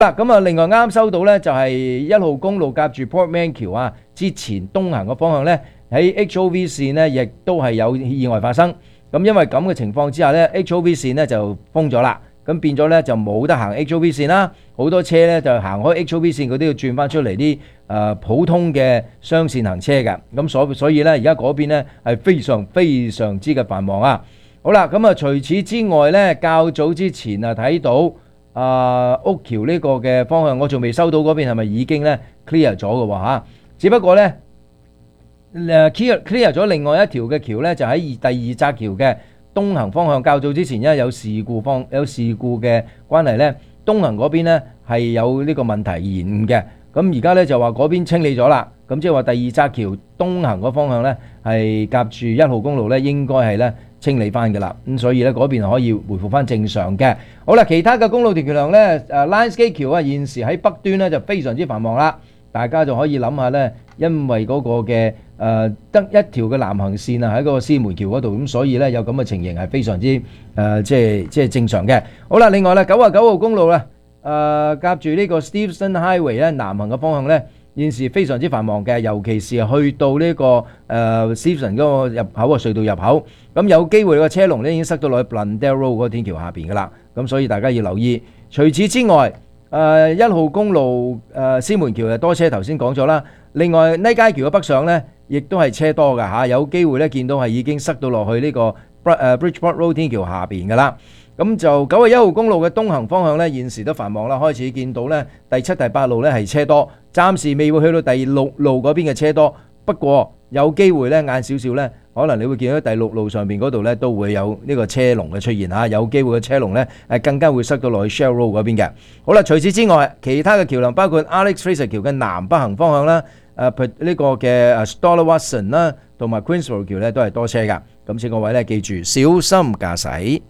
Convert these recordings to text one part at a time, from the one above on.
啦，咁啊，另外啱收到咧就係1號公路夾住 Portman 橋啊，之前東行嘅方向咧喺 HOV 線咧亦都係有意外發生。咁因為咁嘅情況之下咧 ，HOV 線咧就封咗啦，咁變咗咧就冇得行 HOV 線啦。好多車咧就行開 HOV 線，佢都要轉翻出嚟啲普通嘅雙線行車嘅。咁所以咧，而家嗰邊咧係非常之嘅繁忙啊。好啦，咁啊除此之外咧，較早之前啊睇到屋橋呢個嘅方向，我仲未收到嗰邊係咪已經咧 clear 咗嘅喎嚇？只不過咧clear 咗另外一條嘅橋咧，就喺第二匝橋嘅東行方向。較早之前因為有事故嘅關係咧，東行嗰邊咧係有呢個問題延誤嘅。咁而家咧就話嗰邊清理咗啦，咁即係話第二匝橋東行嗰方向咧係夾住1號公路咧，應該係咧清理翻嘅啦。咁所以咧嗰邊可以回復翻正常嘅。好啦，其他嘅公路條橋梁咧，Lionsgate 橋啊，現時喺北端咧就非常之繁忙啦。大家就可以諗下咧，因為嗰個嘅得一條嘅南行線啊喺嗰個獅門橋嗰度，咁所以咧有咁嘅情形係非常之即係正常嘅。好啦，另外咧99號公路咧夾住呢個 Steveston Highway 咧南行嘅方向咧，現時非常之繁忙嘅，尤其是去到呢個Steveston 嗰個入口啊隧道入口，咁有機會個車龍咧已經塞到落去 Blundell Road 嗰個天橋下邊噶啦，咁所以大家要留意。除此之外，1號公路獅門橋就多車，頭先講咗啦。另外呢街橋嘅北上呢，亦都係車多㗎嚇，有機會呢見到係已經塞到落去呢個Bridgeport Road 天橋下邊㗎啦。咁就91號公路嘅東行方向呢，現時都繁忙啦，開始見到呢第7、第8路呢係車多，暫時未會去到第6路嗰邊嘅車多。不過有機會呢晏少少呢，可能你會見到第6路上邊嗰度呢都會有呢個車龍嘅出現嚇，有機會嘅車龍呢更加會塞到落去 Shell Road 嗰邊嘅。好啦，除此之外，其他嘅橋梁包括 Alex Fraser 橋嘅南北行方向啦，呢個嘅Stoller Watson 啦，同埋 Queensborough 橋呢都係多車㗎。咁請各位呢記住小心駕駛。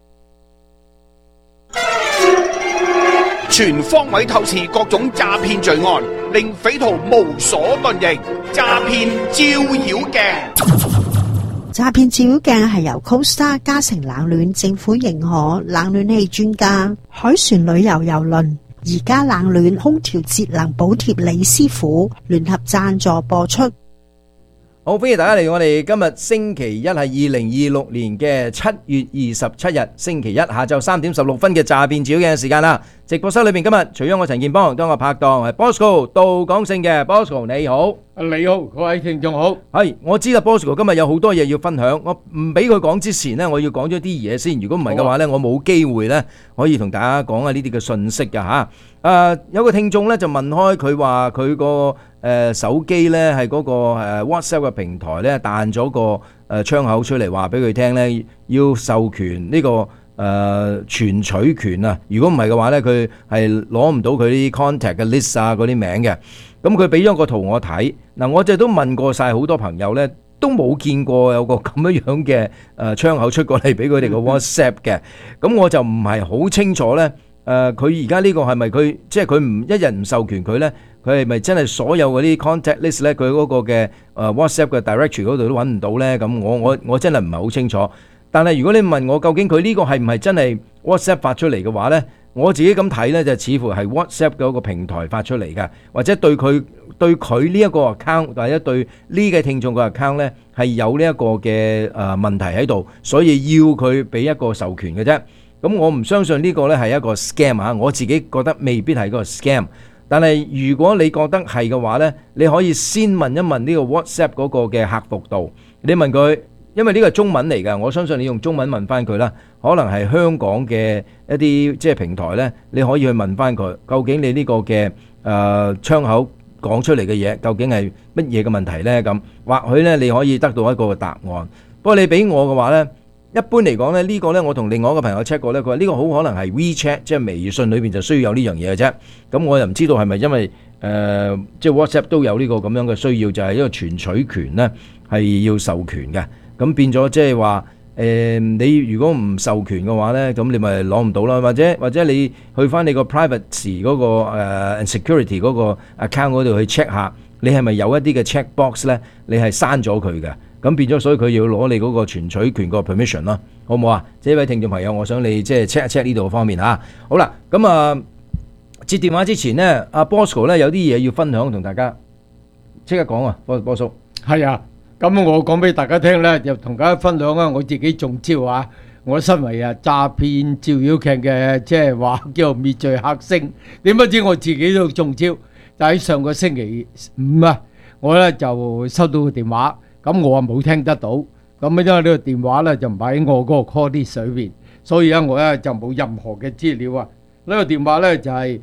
全方位透視各種詐騙罪案，令匪徒無所遁形。詐騙照妖鏡， 詐騙照妖鏡係由 Costa 嘉誠冷暖政府認可冷暖氣專家海船旅遊郵輪而家冷暖空調節能補貼李師傅聯合贊助播出。 好，歡迎大家嚟我哋今日星期一係2026年嘅7月27日星期一下晝3點16分嘅詐騙照妖鏡嘅時間啦。直播室裏邊今日除咗我陳健邦，當我拍檔係 Bosco 杜廣勝嘅 Bosco， 你好。 你好，各位聽眾好。 係，我知啦 Bosco 今日有好多嘢要分享，我唔俾佢講之前呢，我要講咗啲嘢先。如果唔係嘅話呢，我冇機會呢可以同大家講下呢啲嘅信息㗎吓。有個聽眾呢就問開佢話佢個手機呢係嗰個WhatsApp 嘅平台呢彈咗個窗口出嚟，話俾佢聽呢要授權呢個存取權啊。如果唔係嘅話呢，佢係攞唔到佢啲 contact 嘅 list 啊嗰啲名嘅。咁佢俾咗個圖我睇，嗱我就都問過晒好多朋友呢，都冇見過有個咁樣嘅窗口出過嚟俾佢哋個 WhatsApp 嘅。咁我就唔係好清楚呢。佢而家呢個係咪佢即係佢唔一日唔授權佢呢？佢係咪真係所有嗰啲 contact list 呢？佢嗰個嘅WhatsApp 嘅 directory 嗰度都揾唔到呢？咁我真係唔係好清楚。但係如果你問我究竟佢呢個係唔係真係 WhatsApp 發出嚟嘅話呢？我自己咁睇呢，就似乎係 WhatsApp 嗰個平台發出嚟嘅，或者對佢呢一個 account 或者對呢個聽眾個 account 呢係有呢一個嘅問題喺度，所以要佢俾一個授權嘅啫。咁我唔相信呢個呢係一個 scam 啊！我自己覺得未必係個 scam。但係如果你覺得係嘅話呢，你可以先問一問呢個 WhatsApp 嗰個嘅客服度，你問佢。因為呢個係中文嚟㗎，我相信你用中文問翻佢啦。可能係香港嘅一啲即係平台呢，你可以去問翻佢，究竟你呢個嘅窗口講出嚟嘅嘢，究竟係乜嘢嘅問題呢？咁或許呢，你可以得到一個答案。不過你俾我嘅話呢，一般嚟講呢，呢個呢，我同另外一個朋友 check 過呢，佢話呢個好可能係 WeChat，即係微信裏邊就需要有呢樣嘢嘅啫。咁我又唔知道係咪因為即係 WhatsApp 都有呢個咁樣嘅需要，就係一個存取權呢，係要授權嘅。咁變咗即係話你如果唔授權嘅話呢，咁你咪攞唔到啦。或者你去翻你個 privacy 嗰個security 嗰個 account 嗰度去 check 下，你係咪有一啲嘅 check box 呢？你係刪咗佢嘅。咁變咗，所以佢要攞你嗰個存取權個 permission 咯，好唔好啊？呢位聽眾朋友，我想你即係 check 一 check 呢度方面嚇。好啦，咁接電話之前呢，阿 Bosco 咧有啲嘢要分享同大家，即刻講啊，波叔。 係啊，咁我講俾大家聽咧，就同大家分享啊，我自己中招啊！我身為詐騙照妖鏡嘅，即係話叫滅罪克星，點不知我自己都中招。就喺上個星期五啊，我咧就收到個電話，咁我冇聽得到，咁因為呢個電話咧就唔喺我嗰個 call list 裏邊，所以咧我咧就冇任何嘅資料啊。呢個電話咧就係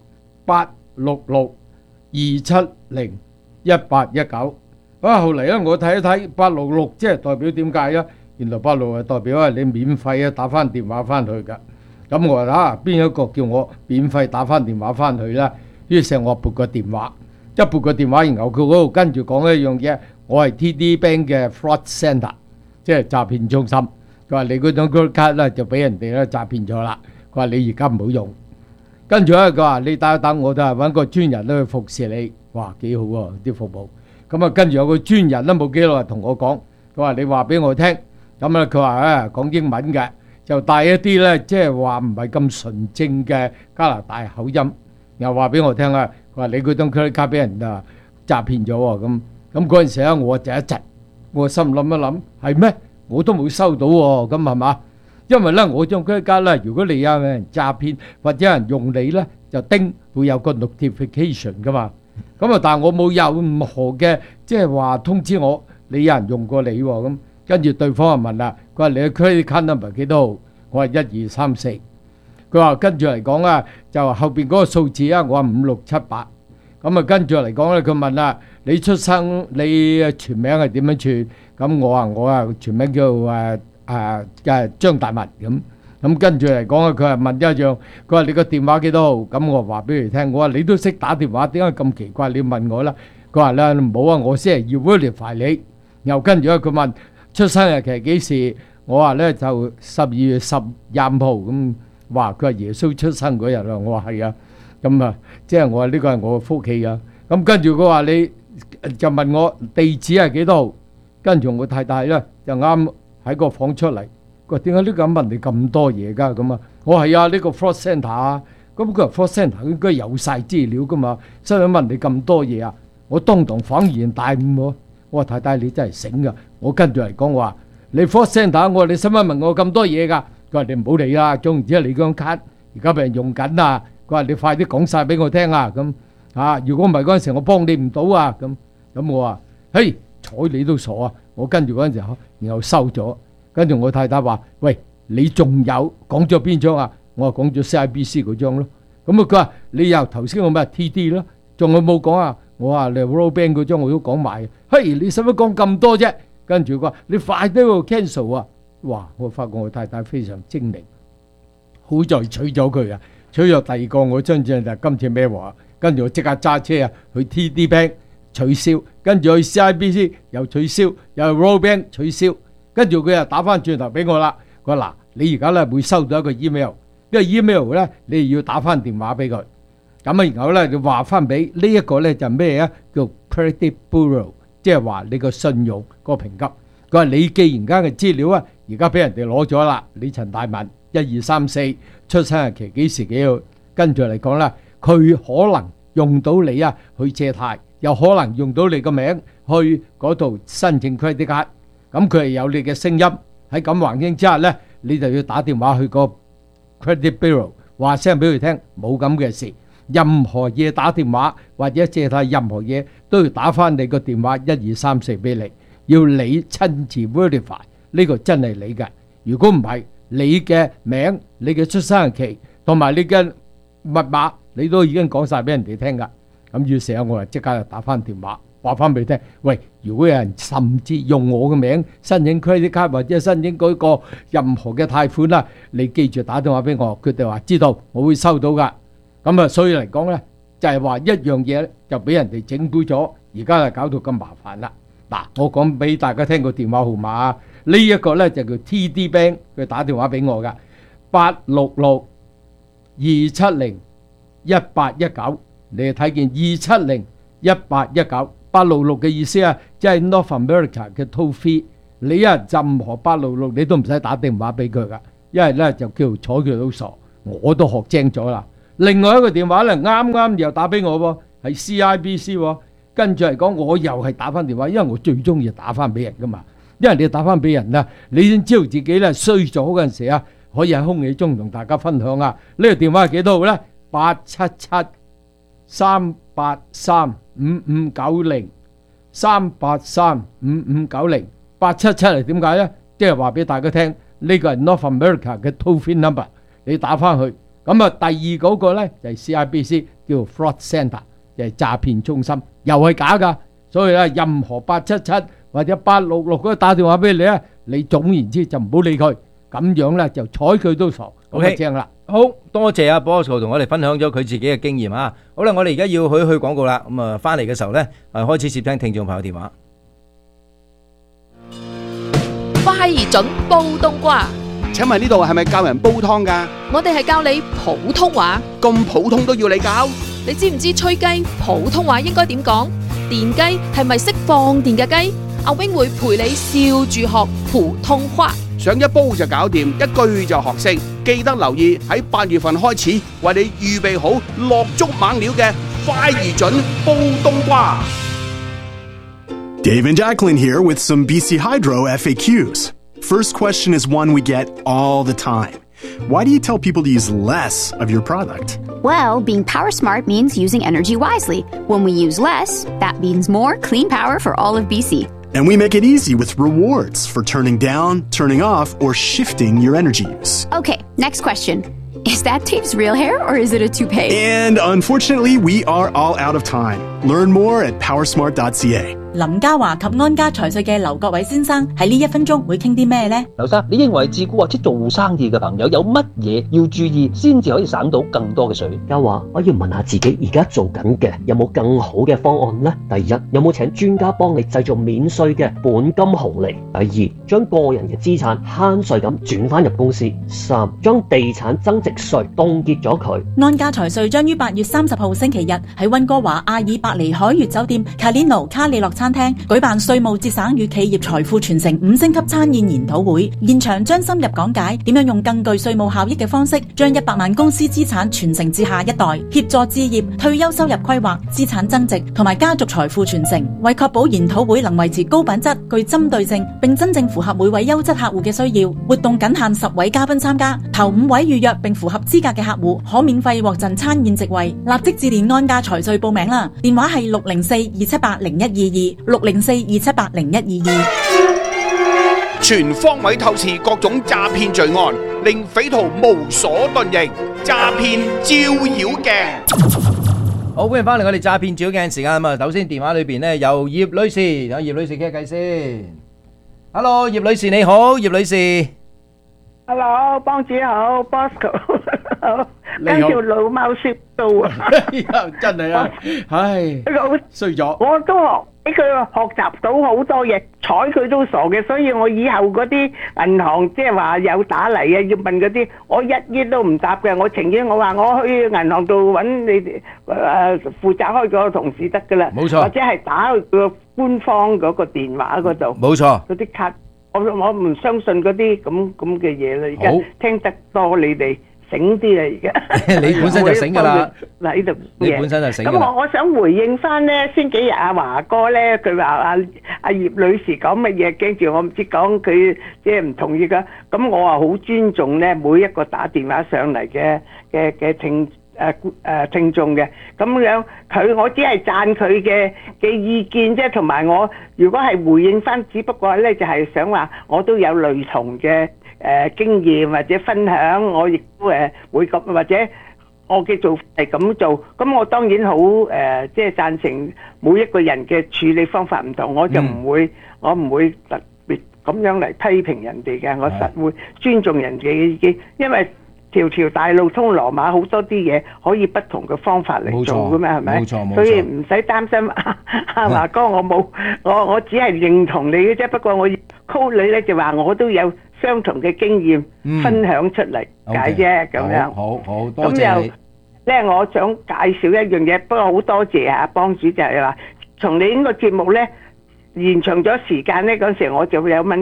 866-270-1819。啊，後嚟咧我睇一睇866，即係代表點解咧？原來866係代表你免費打翻電話翻去㗎。咁我話邊一個叫我免費打翻電話翻去咧？於是我撥個電話，一撥個電話，然後佢嗰度跟住講一樣嘢，我係 TD Bank 嘅 Fraud Centre， 即係詐騙中心。佢話你嗰張 credit card 咧就俾人哋咧詐騙咗啦。佢話你而家唔好用。跟住咧佢話你等一等，我就係揾個專人咧去服侍你。哇，幾好喎啲服務。咁啊，跟住有個專人都冇幾耐同我講，佢話你話俾我聽。咁咧佢話講英文嘅，就帶一啲咧即係話唔係咁純正嘅加拿大口音。又話俾我聽啊，佢話你嗰張 credit card 俾人詐騙咗喎。咁嗰陣時咧我就一窒，我心諗一諗係咩？我都冇收到喎，咁係嘛？因為咧我張 credit card 咧，如果你有人詐騙或者有人用你咧，就會有個 notification 噶嘛。咁啊，但係我冇有任何嘅即係話通知我你有人用過你喎。咁跟住對方就問啦，佢話你嘅 credit card number 幾多號？我話1234。佢話跟住嚟講啊，就後邊嗰個數字啊，我話5678。咁啊，跟住嚟講咧，佢問啦，你出生你全名係點樣串？咁我話全名叫張大文咁。咁跟住嚟講啊，佢係問一樣，佢話你個電話幾多號？咁我話俾佢聽，我話你都識打電話，點解咁奇怪？你問我啦。佢話咧唔好啊，我先係要 verify你。又跟住咧，佢問出生日期幾時？我話咧就12月25號咁。話佢係耶穌出生嗰日啊，我話係啊，咁啊，即係我話呢個係我嘅福氣啊。咁跟住佢話你就問我地址係幾多號？跟住我太太咧就啱喺個房出嚟，佢話點解呢個人問你咁多嘢㗎？咁啊，我係啊，呢個 fraud centre 啊，咁佢話 fraud centre 應該有晒資料㗎嘛，所以問你咁多嘢啊，我當堂恍然大悟喎。我話太太你真係醒㗎，我跟住嚟講我話你 fraud centre，我話你使乜問我咁多嘢㗎？佢話你唔好理啦，總言之你嗰張卡而家俾人用緊啊！佢話你快啲講晒俾我聽啊！咁如果唔係嗰陣時我幫你唔到啊！咁我話嘿，睬你都傻啊！我跟住嗰陣時然後收咗，跟住我太太話：喂，你仲有講咗邊張啊？我話講咗 CIBC 嗰張咯。咁佢話你由頭先我咪 TD 咯，仲有冇講啊？我話你 Royal Bank 嗰張我都講埋。嘿，你使乜講咁多啫？跟住佢話你快啲去 cancel 啊！哇！我發覺我太太非常精明，好在娶咗佢啊！娶咗第二個，我真正就今次咩話？跟住我即刻揸車啊，去 TD Bank 取消，跟住去 CIBC 又取消，又去 Royal Bank 取消，跟住佢又打翻轉頭俾我啦。佢話嗱，你而家咧會收到一個 email，呢個 email 咧你要打翻電話俾佢，咁啊然後咧就話翻俾呢一個咧就咩啊？叫 Credit Bureau， 即係話你個信用個評級。佢話你既然間嘅資料啊，而家俾人哋攞咗啦，你陳大文1234出生日期幾時幾號，跟住嚟講啦，佢可能用到你啊去借貸，又可能用到你個名去嗰度申請 credit card，咁佢係有你嘅聲音喺咁環境之下咧，你就要打電話去個 credit bureau 話聲俾佢聽，冇咁嘅事，任何嘢打電話或者借貸任何嘢都要打翻你個電話1234俾你。要你親自 verify 呢個真係你嘅，如果唔係你嘅名、你嘅出生日期同埋你嘅密碼，你都已經講晒俾人哋聽㗎。咁於是我就即刻就打翻電話，話翻俾你聽。喂，如果有人甚至用我嘅名申請 credit card 或者申請嗰個任何嘅貸款啦，你記住打電話俾我，佢哋話知道，我會收到㗎。咁啊，所以嚟講咧，就係話一樣嘢就俾人哋整蠱咗，而家就搞到咁麻煩啦。嗱，我講俾大家聽個電話號碼啊，呢一個咧就叫 TD Bank， 佢打電話俾我噶，866-270-1819，你睇見270-1819，866嘅意思啊，即係 North America 嘅 toll free， 你啊任何866你都唔使打電話俾佢噶，因為咧就叫睬佢都傻，我都學精咗啦。 另外一個電話咧，啱啱又打俾我喎，係 CIBC 喎。跟住嚟講，我又係打翻電話，因為我最中意打翻俾人噶嘛。因為你打翻俾人啊，你先知道自己咧衰咗嗰陣時啊，可以喺空氣中同大家分享啊。呢個電話係幾多號咧？877-383-5590 383-5590 877係點解咧？即係話俾大家聽，呢個係 North America 嘅 toll-free number， 你打翻去。咁啊，第二嗰個咧就係 CIBC 叫 Fraud Centre， 就係詐騙中心，又係假噶。所以咧，任何877或者866嗰個打電話俾你啊，你總言之就唔好理佢，咁樣咧就睬佢都傻。 OK， 正啦， 好多謝阿 Bosco 同我哋分享咗佢自己嘅經驗啊！好啦，我哋而家要去廣告啦，咁啊翻嚟嘅時候咧，開始接聽聽眾朋友電話。 快而準煲冬瓜， 請問呢度係咪教人煲湯㗎？ 我哋係教你普通話。 咁普通都要你教？ 你知唔知吹雞普通話應該點講？電雞係咪識放電嘅雞？阿 wing 會陪你笑住學普通話， 上一煲就搞掂，一句就學識。記得留意喺8月份開始，為你預備好落足猛料嘅快而準煲冬瓜。 Dave and Jacqueline here with some BC Hydro FAQs. First question is one we get all the time. Why do you tell people to use less of your product? Well, being power smart means using energy wisely. When we use less, that means more clean power for all of BC. And we make it easy with rewards for turning down, turning off, or shifting your energy use. Okay, next question. Is that Dave's real hair or is it a toupee? And unfortunately, we are all out of time. Learn more at powersmart.ca. 林嘉華及安家財稅嘅劉國偉先生喺呢1分鐘會傾啲咩呢？ 劉生，你認為自僱或者做生意嘅朋友有乜嘢要注意先至可以省到更多嘅稅？ 嘉華，我要問下自己而家做緊嘅有冇更好嘅方案呢？第一，有冇請專家幫你製造免稅嘅本金紅利？第二，將個人嘅資產慳稅咁轉翻入公司。三，將地產增值稅凍結咗佢。 安家財稅將於8月30號星期日喺溫哥華阿爾伯尼海悅酒店卡利諾卡里諾餐廳舉辦稅務節省與企業財富傳承5星級餐宴研討會，現場將深入講解點樣用更具稅務效益嘅方式，將100萬公司資產傳承至下一代，協助置業、退休收入規劃、資產增值同埋家族財富傳承。為確保研討會能維持高品質、具針對性，並真正符合每位優質客戶嘅需要，活動僅限10位嘉賓參加，頭5位預約並符合資格嘅客戶可免費獲贈餐宴席位。立即致電安家財稅報名啦，電話係604-278-0122，604-278-0122。 全方位透視各種詐騙罪案，令匪徒無所遁形。詐騙照妖鏡。 好，歡迎翻嚟我哋詐騙照妖鏡時間啊嘛！首先電話裏邊呢有葉女士，有葉女士傾下偈先。Hello， 葉女士你好，葉女士。 Hello， 幫主好 ，Bosco 好，跟住老貓識到啊！ 真係啊，唉，衰咗。 我都俾佢學習到好多嘢，睬佢都傻嘅，所以我以後嗰啲銀行即係話有打嚟啊，要問嗰啲，我一啲都唔答嘅。我情願我話我去銀行度揾你哋負責開嗰個同事得噶啦， 冇錯， 或者係打去個官方嗰個電話嗰度， 冇錯， 嗰啲卡。我唔相信嗰啲咁嘅嘢啦，而家聽得多你哋醒啲啦，而家你本身就醒㗎啦， 喺度你本身就醒㗎啦。 咁我想回應翻咧，先幾日阿華哥咧，佢話阿葉女士講乜嘢，驚住我唔知講佢即係唔同意㗎。咁我話好尊重咧，每一個打電話上嚟嘅聽眾嘅，咁樣我只係讚佢嘅意見啫，同埋我如果係回應翻，只不過咧就係想話我都有類同嘅經驗或者分享，我亦都會咁，或者我嘅做法係咁做，咁我當然好即係贊成每一個人嘅處理方法唔同，我就唔會特別咁樣嚟批評人哋嘅，我實會尊重人哋嘅意見，因為條條大路通羅馬，好多啲嘢可以不同嘅方法嚟做噶嘛，係咪？冇錯，所以唔使擔心。阿華哥，我只係認同你嘅啫，不過我 call 你咧就話我都有相同嘅經驗分享出嚟解啫，咁樣。好，多謝你。咁又咧，我想介紹一樣嘢，不過好多謝啊，幫主就係話，從你呢個節目咧延長咗時間咧，嗰時我就有問過，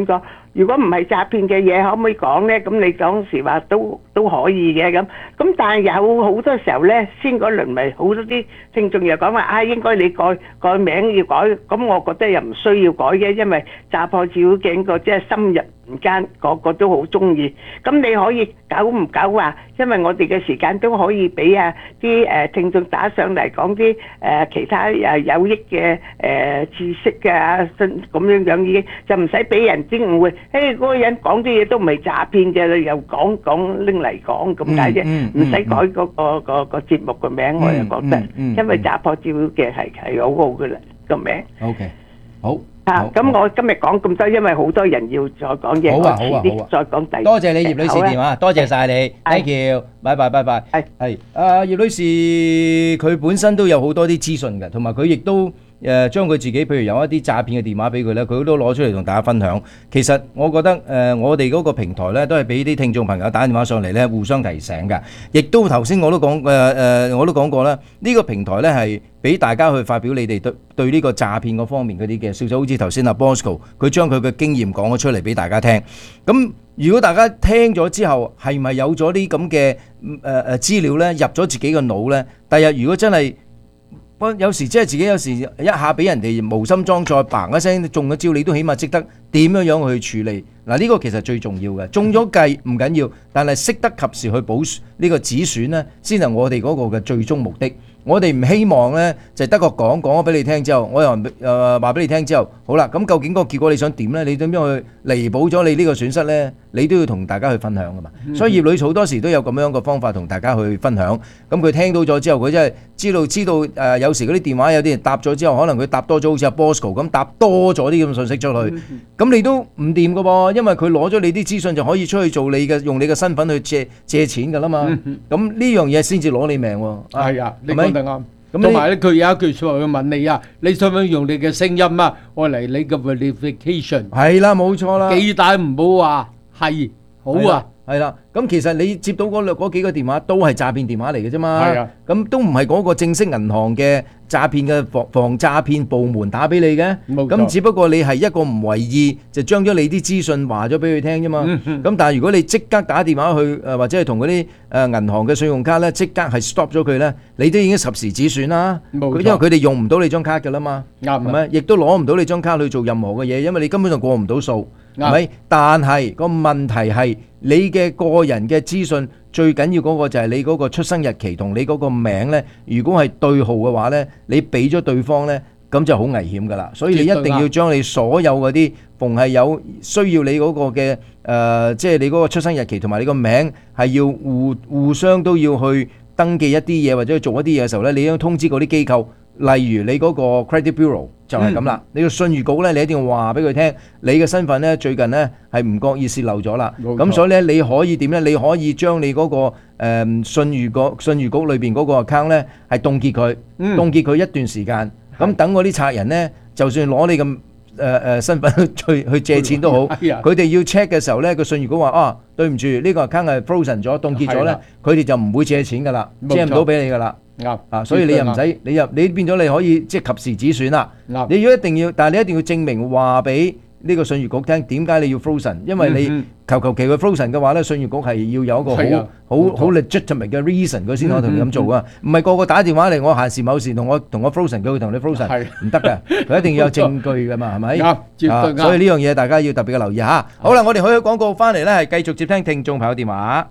如果唔係詐騙嘅嘢，可唔可以講咧？咁你當時話都可以嘅咁。咁但係有好多時候咧，先嗰輪咪好多啲聽眾又講話啊，應該你改名要改。咁我覺得又唔需要改嘅，因為詐破照鏡個即係深入民間，個個都好中意。咁你可以久唔久話，因為我哋嘅時間都可以俾啊啲聽眾打上嚟講啲其他有益嘅知識啊，咁樣已經就唔使俾人知誤會。嗰個人講啲嘢都唔係詐騙嘅，你又講拎嚟講咁解啫，唔使改嗰個節目個名，我又覺得，因為詐破照鏡係好好嘅啦個名。 OK， 好。 咁我今日講咁多，因為好多人要再講嘢，我遲啲再講第二。 多謝你葉女士電話，多謝晒你 ，thank you，拜拜。係葉女士佢本身都有好多啲資訊嘅，同埋佢亦都將佢自己，譬如有一啲詐騙嘅電話俾佢咧，佢都攞出嚟同大家分享。其實我覺得我哋嗰個平台咧，都係俾啲聽眾朋友打電話上嚟咧，互相提醒嘅。亦都頭先我都講我都講過啦，呢個平台咧係俾大家去發表你哋對呢個詐騙嗰方面嗰啲嘅消息，好似頭先阿 Bosco 佢將佢嘅經驗講咗出嚟俾大家聽。咁如果大家聽咗之後，係咪有咗啲咁嘅資料咧，入咗自己嘅腦咧？第日如果真係有時即係自己有時一下俾人哋無心裝載，嘭一聲中咗招，你都起碼識得點樣去處理。嗱，呢個其實最重要嘅，中咗計唔緊要，但係識得及時去補呢個止損呢，先係我哋嗰個嘅最終目的。我哋唔希望呢，就得個講咗俾你聽之後，我又話俾你聽之後，好啦，咁究竟個結果你想點呢？你點樣去彌補咗你呢個損失呢？你都要同大家去分享噶嘛。所以葉女好多時都有咁樣嘅方法同大家去分享。咁佢聽到咗之後，佢真係知道有時嗰啲電話有啲人答咗之後，可能佢答多咗，好似阿 Bosco 咁答多咗啲咁嘅信息出去，咁你都唔掂噶噃，因為佢攞咗你啲資訊就可以出去做用你嘅身份去借錢噶啦嘛。咁呢樣嘢先至攞你命喎。 係啊，你講得啱。同埋咧，佢有一句説話要問你啊，你想唔想用你嘅聲音啊，愛嚟你嘅 verification？係啦，冇錯啦。 幾大唔好話係好啊。 係啦，咁其實你接到嗰幾個電話都係詐騙電話嚟嘅啫嘛。係啊，咁都唔係嗰個正式銀行嘅詐騙嘅防詐騙部門打俾你嘅。冇錯。咁只不過你係一個唔為意，就將咗你啲資訊話咗俾佢聽啫嘛。咁但係如果你即刻打電話去或者係同嗰啲銀行嘅信用卡咧，即刻係 stop 咗佢咧，你都已經及時止損啦。冇錯。因為佢哋用唔到你張卡㗎啦嘛。啱。係咪？亦都攞唔到你張卡去做任何嘅嘢，因為你根本就過唔到數。係咪？但係個問題係你嘅個人嘅資訊最緊要嗰個就係你嗰個出生日期同你嗰個名呢。如果係對號嘅話呢，你俾咗對方呢，咁就好危險噶啦。所以你一定要將你所有嗰啲逢係有需要你嗰個嘅即係你嗰個出生日期同埋你個名係要互相都要去登記一啲嘢或者去做一啲嘢嘅時候呢，你要通知嗰啲機構。例如你嗰個 credit bureau 就係咁啦，你個信譽局咧，你一定要話俾佢聽，你嘅身份咧最近咧係唔覺意泄漏咗啦。咁所以咧，你可以點咧？你可以將你嗰個信譽局裏邊嗰個 account 咧係凍結佢，凍結佢一段時間。咁等嗰啲賊人咧，就算攞你咁身份去借錢都好，佢哋要 check 嘅時候咧，個信譽局話啊，對唔住，呢個 account 係 frozen 咗，凍結咗咧，佢哋就唔會借錢噶啦，借唔到俾你噶啦。所以你又唔使，你變咗你可以即係及時止損啦。你如果一定要，但係你一定要證明話俾呢個信譽局聽，點解你要 frozen？ 因為你求其佢 frozen 嘅話咧，信譽局係要有一個好 legitimate 嘅 reason 佢先可以同你咁做啊。唔係個個打電話嚟，我限時某時同我 frozen， 佢會同你 frozen， 唔得嘅，佢一定要有證據噶嘛，係咪？所以呢樣嘢大家要特別嘅留意嚇。好啦，我哋去廣告翻嚟咧，係繼續接聽聽眾朋友電話。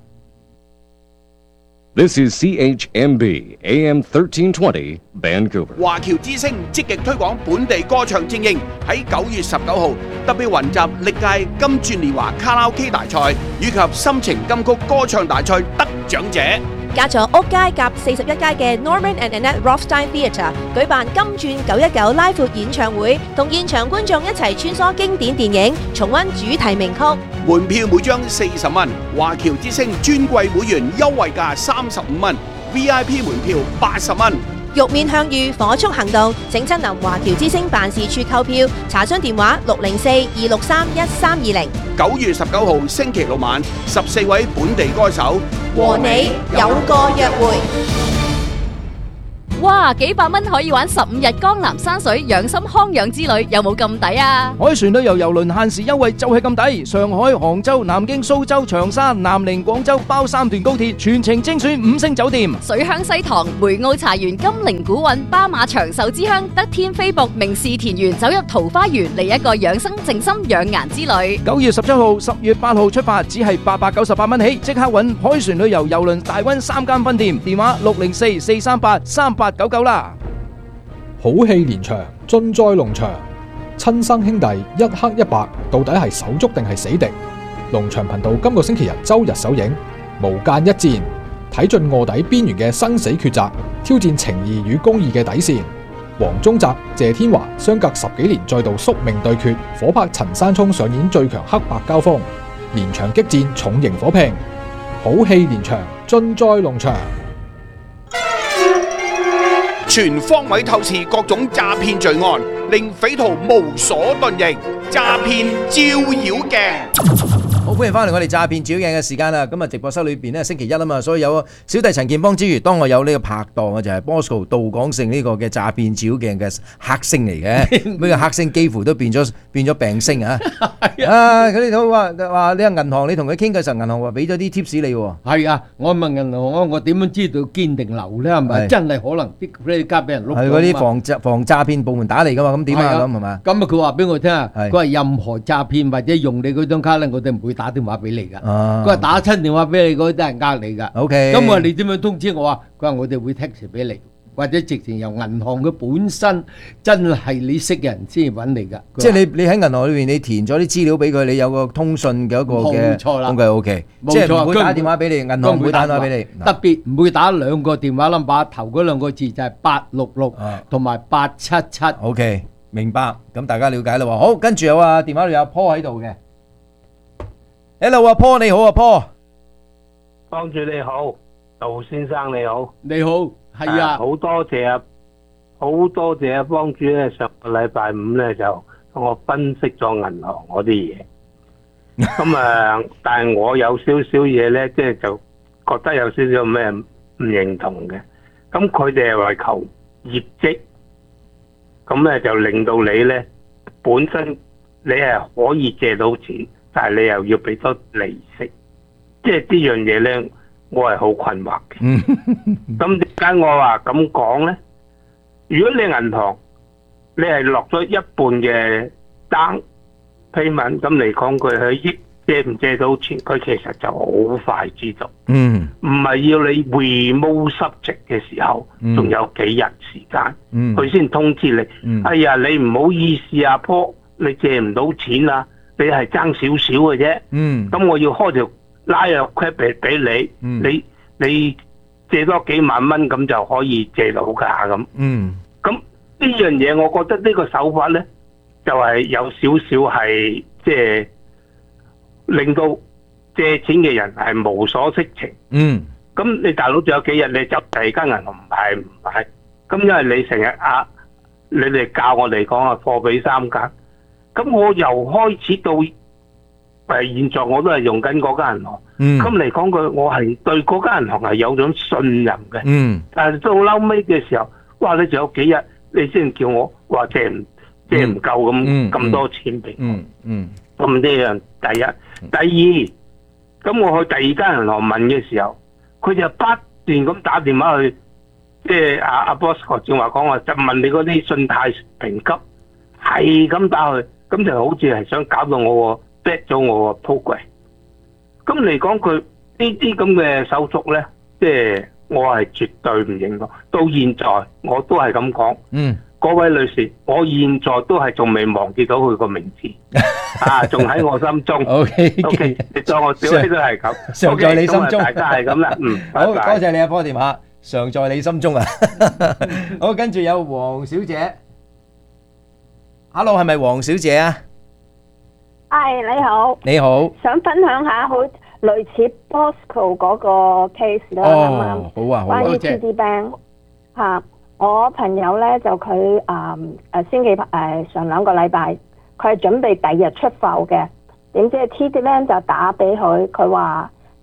This is CHMB AM 1320 Vancouver。 華僑之聲積極推廣本地歌唱精英，喺9月19號特別雲集歷屆金鑽年華卡拉 OK 大賽以及心情金曲歌唱大賽得獎者。 加咗屋街夾41街嘅 Norman and Annette Rothstein Theatre 舉辦金鑽919拉闊演唱會，同現場觀眾一齊穿梭經典電影，重溫主題名曲。 門票每張40蚊，華僑之聲尊貴會員優惠價35蚊 ，VIP 門票80蚊。 玉面向御，火速行動，請親臨華僑之聲辦事處購票，查詢電話604-263-1320。 9月19號星期六晚，14位本地歌手和你有個約會。 哇，幾百蚊可以玩15日江南山水養心康養之旅，有冇咁抵啊？ 海船旅遊郵輪限時優惠就係咁抵，上海、杭州、南京、蘇州、長沙、南寧、廣州包3段高鐵，全程精選5星酒店。 水鄉西塘、梅澳茶園、金陵古韻、巴馬長壽之鄉、得天飛瀑、名士田園，走入桃花源嚟一個養生靜心養顏之旅。 9月17號、10月8號出發，只係898蚊起，即刻搵海船旅遊郵輪大溫3間分店，電話604-438-3899啦。 好戲連場，盡在龍場。親生兄弟一黑一白，到底係手足定係死敵？龍翔頻道今個星期日周日首映，無間一戰，睇盡臥底邊緣嘅生死抉擇，挑戰情義與公義嘅底線。黃宗澤、謝天華相隔10幾年再度宿命對決，火拍陳山聰上演最強黑白交鋒，連場激戰重型火拼，好戲連場，盡在龍場。 全方位透視各種詐騙罪案，令匪徒無所遁形。詐騙照妖鏡。 好，歡迎翻嚟我哋詐騙照妖鏡嘅時間啦。咁啊，直播室裏邊咧星期一啊嘛，所以有小弟陳建邦之餘，當我有呢個拍檔嘅就係 Bosco 杜廣勝呢個嘅詐騙照妖鏡嘅黑星嚟嘅。呢個黑星幾乎都變咗病星啊！啊，佢哋都話你係銀行，你同佢傾嘅時候，銀行話俾咗啲 tips 你喎。 係啊，我問銀行我點樣知道堅定流咧？係咪真係可能啲 credit card 俾人碌咗？係嗰啲防詐騙部門打嚟噶嘛？咁點啊？咁係嘛？ 咁啊，佢話俾我聽啊，佢話任何詐騙或者用你嗰張卡咧，我哋唔會打電話俾你噶。佢話打親電話俾你嗰啲都係呃你噶。 OK。 咁我話你點樣通知我啊？佢話我哋會 text 俾你。或者直情由銀行佢本身真係你識嘅人先揾你㗎， 即係你喺銀行裏邊你填咗啲資料俾佢，你有個通訊嘅一個嘅， 冇錯啦 ，OK，即係唔會打電話俾你，銀行唔會打電話俾你， 特別唔會打2個電話 number， 頭嗰2個字就係866同埋877。 OK， 明白，咁大家了解啦喎。好，跟住有啊電話裏有 Paul 喺度嘅 ，Hello 啊 Paul， 你好啊 Paul， 幫主你好，杜先生你好， 你好。係啊， 好多謝啊，幫主咧，上個禮拜5咧就同我分析咗銀行嗰啲嘢。咁啊，但係我有少少嘢咧，即係就覺得有少少咩唔認同嘅。咁佢哋係為求業績，咁咧就令到你咧本身你係可以借到錢，但係你又要俾多利息，即係呢樣嘢咧。我係好困惑嘅，咁點解我話咁講咧？如果你銀行你係落咗一半嘅單 payment， 咁嚟講佢去借唔借到錢，佢其實就好快知道。唔係要你 remove subject 嘅時候，仲有幾日時間，佢先通知你。哎呀，你唔好意思啊，Paul，你借唔到錢啊，你係爭少少嘅啫。咁我要開條拉入 credit 俾你，你借多幾萬蚊咁就可以借到噶咁。咁呢樣嘢，我覺得呢個手法咧，就係有少少係即係令到借錢嘅人係無所適情。咁你大佬仲有幾日你走第二間銀行唔係？咁因為你成日你哋教我哋講啊，貨比三家。咁我由開始到現在我都係用緊嗰間銀行，咁嚟講佢我係對嗰間銀行係有種信任嘅。但係到嬲尾嘅時候，哇！你仲有幾日你先叫我話借唔夠咁多錢俾我？咁呢樣第一，第二，咁我去第二間銀行問嘅時候，佢就不斷咁打電話去，即係阿 Bosco 正話講話，就問你嗰啲信貸評級，係咁打去，咁就好似係想搞到我跌咗我個 program。咁嚟講，佢呢啲咁嘅手續咧，即係我係絕對唔認同。到現在我都係咁講。嗰位女士，我現在都係仲未忘記到佢個名字，仲喺我心中。OK， 你當我小威都係咁， 常在你心中。 大家係咁啦。 好，多謝你啊，波電話，常在你心中啊。好，跟住有黃小姐。Hello， 係咪黃小姐啊？ 係，你好。 你好。 想分享下好類似 Bosco 嗰個 case 啦。 哦，好啊，好啊。 關於 TD Bank 嚇。我朋友咧就佢先幾上2個禮拜，佢係準備第2日出埠嘅，點知 TD Bank 就打俾佢，佢話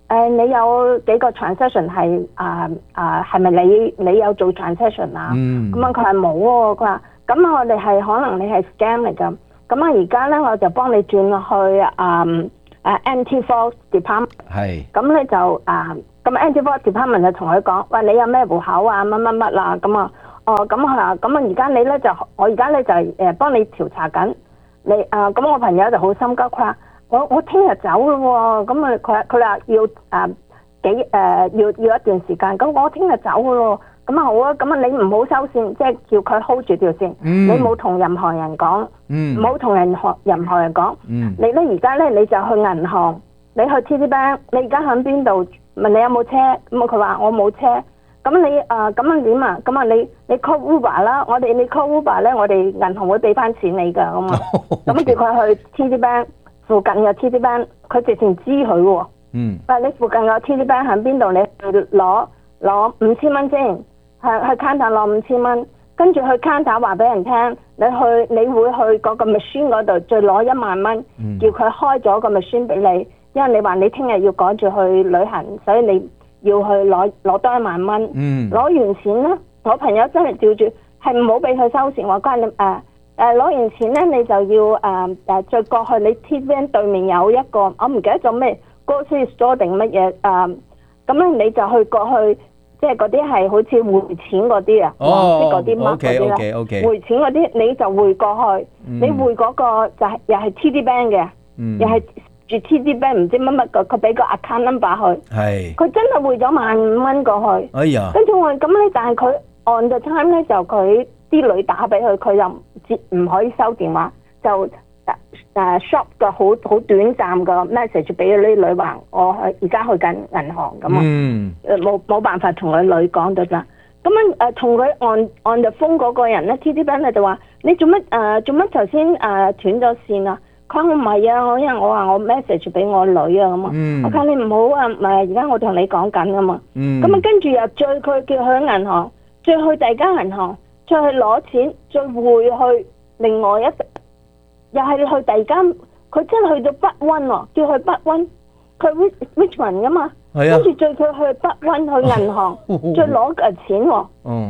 你有幾個 transaction 係係咪你有做 transaction 啊？咁啊佢話冇喎，佢話咁我哋係可能你係 scam 嚟㗎。咁啊而家咧我就幫你轉去Anti-Fraud Department。係。咁你就咁 Anti-Fraud Department 就同佢講，喂你有咩戶口啊乜乜乜啦咁啊。咁佢話咁啊而家你咧就我而家咧就幫你調查緊。你咁我朋友就好心急，佢話我聽日走咯喎，咁啊佢話要要一段時間，咁我聽日走嘅咯，咁啊好啊，咁啊你唔好收線，即係叫佢 hold 住條線，你冇同任何人講，唔好同任何人講，你咧而家咧你就去銀行，你去 TD Bank， 你而家喺邊度？問你有冇車？咁啊佢話我冇車，咁你咁樣點啊？咁啊你 call Uber 啦，你 call Uber 咧，我哋銀行會俾翻錢你㗎，咁啊，咁叫佢去 TD Bank 附近嘅 TD Bank， 佢直情知佢喎。但係你附近個 TD Bank 喺邊度？你去攞5000蚊先，去 counter 攞5000蚊，跟住去 counter 話俾人聽，你會去嗰個 machine 嗰度再攞1萬蚊，叫佢開咗個 machine 俾你，因為你話你聽日要趕住去旅行，所以你要去攞多1萬蚊。攞完錢咧，我朋友真係照住，係唔好俾佢收錢，話關你攞完錢咧，你就要再過去你 TD Bank 對面有一個，我唔記得咗咩。grocery store 定乜嘢咁咧你就去過去，即係嗰啲係好似匯錢嗰啲啊，即係嗰啲乜嗰啲啦，匯錢嗰啲你就匯過去，你匯嗰個就係又係 TD Bank 嘅，又係住 TD Bank 唔知乜乜佢俾個 account number 佢，佢真係匯咗15000蚊過去，哎呀，跟住我咁咧，但係佢 on the time 咧就佢啲女打俾佢，佢又唔可以收電話，就shop 嘅好短暫嘅 message 俾啲女話，我而家去緊銀行咁啊，冇辦法同佢女講到咋，咁樣同佢 on the phone 嗰個人咧 TD Bank 咧就話你做乜頭先斷咗線啊？佢話我唔係啊，因為我話我 message 俾我女啊咁啊，我話你唔好啊，唔係而家我同你講緊啊嘛，咁啊跟住又追佢叫佢去銀行，再去第二間銀行，再去攞錢，再匯去另外一。又係去第二間，佢真係去到北溫喎，叫去北溫，佢 Richmond 噶嘛，跟住再佢去北溫去銀行，再攞錢喎。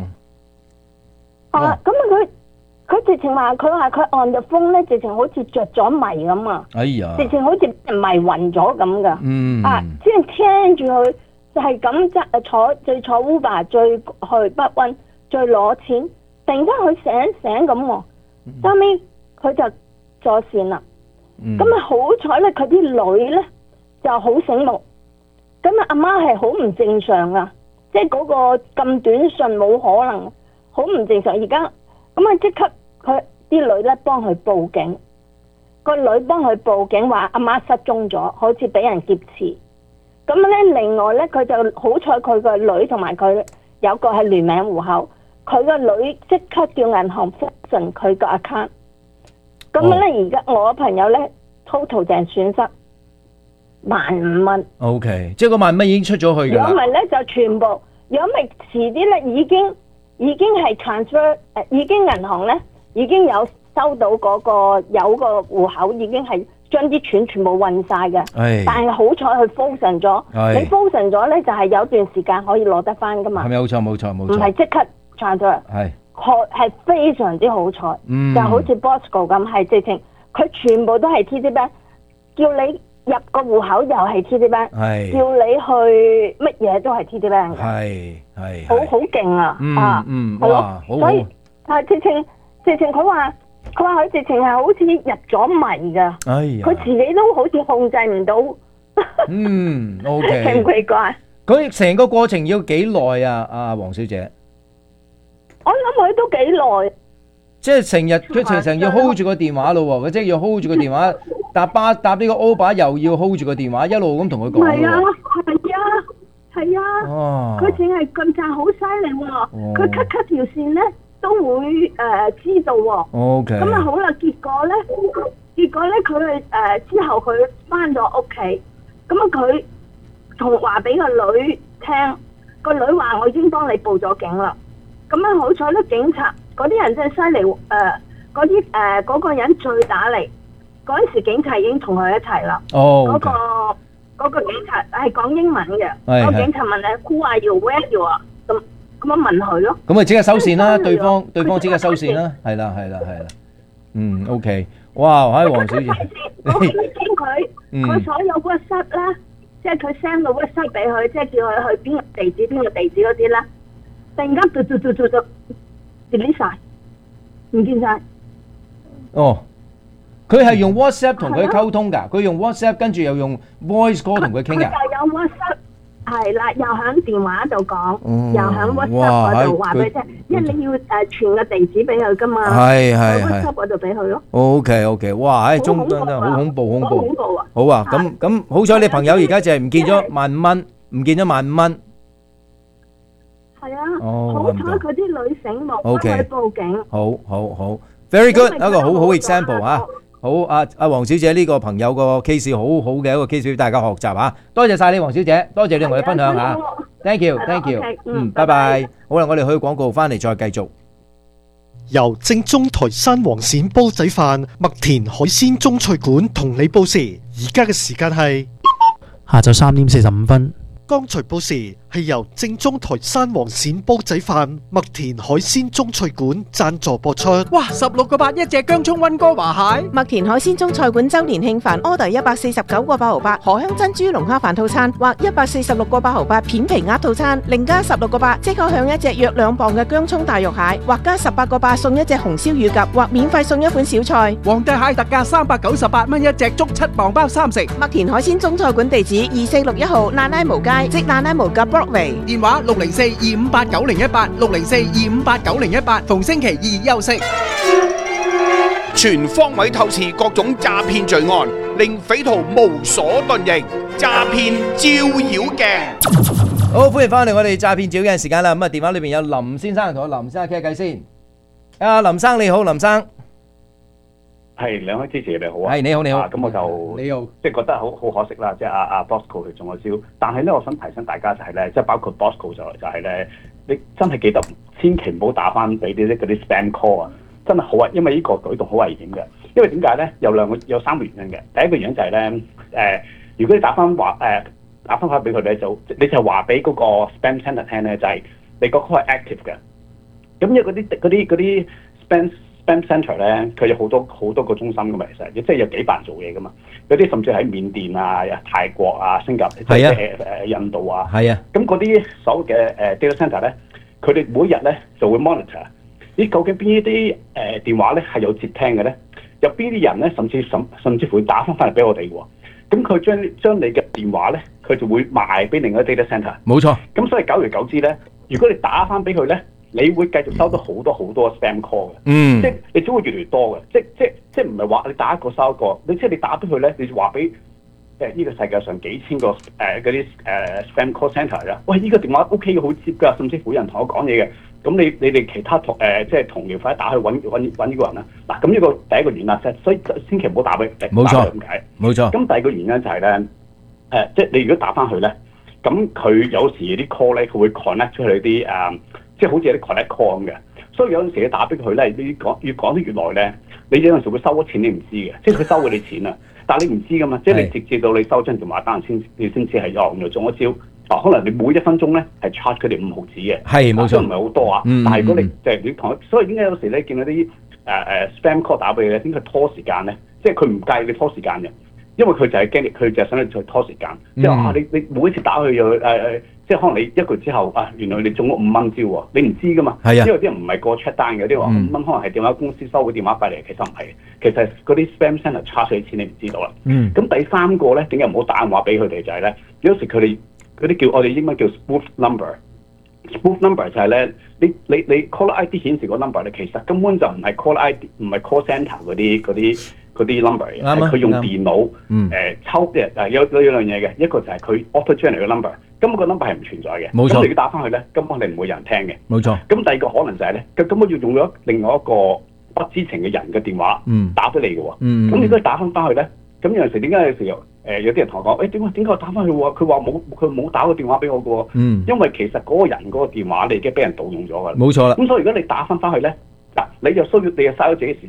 咁啊佢直情話佢on the phone 咧，直情好似着咗迷咁啊！哎呀，直情好似迷暈咗咁噶。先聽住佢就係咁再坐 Uber 再去北溫，再攞錢，突然間佢醒咁喎，後尾佢就咗線啦，咁啊好彩咧，佢啲女咧就好醒目，咁啊阿媽係好唔正常啊，即係嗰個咁短信冇可能，好唔正常。而家咁啊即刻佢啲女咧幫佢報警，個女幫佢報警話阿媽失蹤咗，好似俾人劫持。咁咧另外咧佢就好彩佢個女同埋佢有個係聯名戶口，佢個女即刻叫銀行覆盡佢個 account。咁咧，而家我朋友咧 total 淨損失15000蚊。 OK， 即係嗰15000蚊已經出咗去㗎啦。如果唔係咧，就全部。如果唔係遲啲咧，已經係 transfer，已經銀行咧已經有收到嗰個有個戶口，已經係將啲錢全部運晒嘅。但係好彩佢 frozen 咗，你 frozen 咗咧就係有段時間可以攞得翻㗎嘛。係咪？冇錯。唔係即刻 transfer。係非常之好彩，就好似 Bosco 咁，係直情佢全部都係 TD Bank， 叫你入個戶口又係 TD Bank， 叫你去乜嘢都係 TD Bank， 好勁啊！係咯，所以直情佢話佢直情係好似入咗迷㗎，佢自己都好似控制唔到。 OK， 奇唔奇怪？ 佢成個過程要幾耐啊？阿黃小姐？ 我諗佢都幾耐， 即係佢成日要 hold 住個電話咯喎，佢即係要 hold 住個電話，搭呢個 Uber 又要 hold 住個電話，一路咁同佢講。 係啊，佢淨係咁就好犀利喎，佢 cut 條線咧都會知道喎。OK， 咁啊好啦，結果咧佢之後佢翻咗屋企，咁啊佢同話俾個女聽，個女話我已經幫你報咗警啦。咁樣好彩咧，警察嗰啲人真係犀利，嗰個人再打嚟，嗰陣時警察已經同佢一齊啦。嗰個嗰個警察係講英文嘅， 係個警察問你 Who are you? Where you are？咁我問佢咯。 咁咪即刻收線啦，對方即刻收線啦，係啦。OK， 哇，喺黃小姐， 我傾佢，佢所有 WhatsApp 啦，即係佢 send 個 WhatsApp 俾佢，即係叫佢去邊個地址嗰啲啦，突然間就 delete 晒，唔見晒。 哦，佢係用 WhatsApp 同佢溝通㗎，佢用 WhatsApp 跟住又用 voice call 同佢傾㗎。 佢就有 WhatsApp。係啦，又喺電話度講，又喺 WhatsApp 嗰度話俾你聽，因為你要傳個地址俾佢噶嘛， 係 WhatsApp 嗰度俾佢咯。 OK， 哇，唉，中真係好恐怖。好啊，咁好彩你朋友而家就係唔見咗15,000蚊，唔見咗15,000蚊。 係啊，好彩佢啲女醒目，去報警。 好 ，very good， 一個好 example 嚇。好，阿黃小姐呢個朋友個 case 好好嘅一個 case 俾大家學習嚇，多謝晒你黃小姐，多謝你同我哋分享嚇 ，thank you，拜拜。好啦，我哋去廣告翻嚟再繼續。 由正宗台山黃鱔煲仔飯麥田海鮮中菜館同你報時，而家嘅時間係下晝3點45分。 剛才報時係由正宗台山黃鱔煲仔飯麥田海鮮中菜館贊助播出。 哇！16.8一隻姜葱溫哥華蟹。 麥田海鮮中菜館周年慶飯 order 149個8毫8，荷香珍珠龍蝦飯套餐或146個8毫8片皮鴨套餐，另加16個8即可享一隻約2磅嘅姜葱大肉蟹，或加18個8送一隻紅燒乳鴿，或免費送一款小菜。 皇帝蟹特價398蚊一隻，足7磅包3食。 麥田海鮮中菜館地址2461號蘭拉無街，即蘭拉無嘅 Broadway。 電話604-258-9018 604-258-9018，逢星期二休息。 全方位透視各種詐騙罪案，令匪徒無所遁形。詐騙照妖鏡。 好，歡迎翻嚟我哋詐騙照妖鏡嘅時間啦。咁啊，電話裏邊有林先生，同我林先生傾下偈先。林生你好，林生。 係兩位主持你好啊！ 係你好。 咁我就你好， 即係覺得好可惜啦，即係阿 Bosco 佢中咗招。但係咧，我想提醒大家就係咧，即係包括 Bosco 就係咧，你真係記得千祈唔好打翻俾啲嗰啲 spam call 啊！真係好啊，因為呢個舉動好危險嘅。因為點解咧？有3個原因嘅。第一個原因就係咧，如果你打翻翻俾佢咧，你就話俾嗰個 spam center 聽咧，就係你嗰個係 active 嘅。咁因為嗰啲 spam center 咧，佢有好多個中心噶嘛，其實即係有幾百人做嘢噶嘛。有啲甚至喺緬甸啊、泰國啊、新加坡、即係印度啊。 係啊。 咁嗰啲所謂嘅data center 咧，佢哋每日咧就會 monitor， 究竟邊啲電話咧係有接聽嘅咧？有邊啲人咧，甚至乎會打翻嚟俾我哋喎。咁佢將你嘅電話咧，佢就會賣俾另一個 data center。 冇錯。 咁所以久而久之咧，如果你打翻俾佢咧，你會繼續收到好多 spam call 嘅，即係你只會越嚟越多嘅，即係唔係話你打一個收一個，即係你打俾佢咧，你就話俾呢個世界上幾千個嗰啲spam call center 啦，喂呢個電話 OK 嘅好接㗎，甚至乎有人同我講嘢嘅，咁你哋其他即係同僚快啲打去揾呢個人啦。嗱，咁呢個第一個原因啦，所以千祈唔好打俾冇錯咁解， 冇錯。 咁第二個原因就係咧即係你如果打翻去咧，咁佢有時啲 call 咧，佢會 connect 出去啲即係好似有啲 connect call 咁嘅，所以有陣時你打俾佢咧，你越講得越耐咧，你有陣時會收咗錢你唔知嘅，即係佢收咗你錢啊，但係你唔知噶嘛，即係你直至到你收張電話單你先知係原來中咗招。可能你每1分鐘咧係 charge 佢哋5毫子嘅，係冇錯，唔係好多啊。但係如果你就係你同佢，所以點解有時咧見到啲spam call 打俾你咧，點解拖時間咧？即係佢唔介意你拖時間嘅，因為佢就係驚佢就係想你再拖時間。即係你每一次打去又即係可能你1個月之後原來你中咗5蚊招喎，你唔知噶嘛？係啊，因為啲人唔係過 check 單嘅，啲話5蚊可能係電話公司收嘅電話費嚟，其實唔係，其實嗰啲 spam center charge你錢你唔知道啦。咁第3個咧，點解唔好打電話俾佢哋就係咧？有時佢哋嗰啲叫我哋英文叫 spoof number。spoof number 就係咧，你 call ID 顯示個 number 咧，其實根本就唔係 call ID， 唔係 call center 嗰啲 number 嘅，係佢用電腦抽嘅。有兩樣嘢嘅，一個就係佢 auto generate 嘅 number， 根本個 number 係唔存在嘅。冇錯。咁你要打翻去咧，根本你唔會有人聽嘅。冇錯。咁第二個可能就係咧，佢根本要用咗另外一個不知情嘅人嘅電話打俾你嘅喎。咁如果打翻去咧，咁有陣時點解有時候有啲人同我講，點解我打翻去喎？佢話佢冇打個電話俾我嘅喎。因為其實嗰個人嗰個電話你已經俾人盜用咗㗎啦。冇錯啦。咁所以如果你打翻去咧，嗱，你又嘥咗自己時間喎。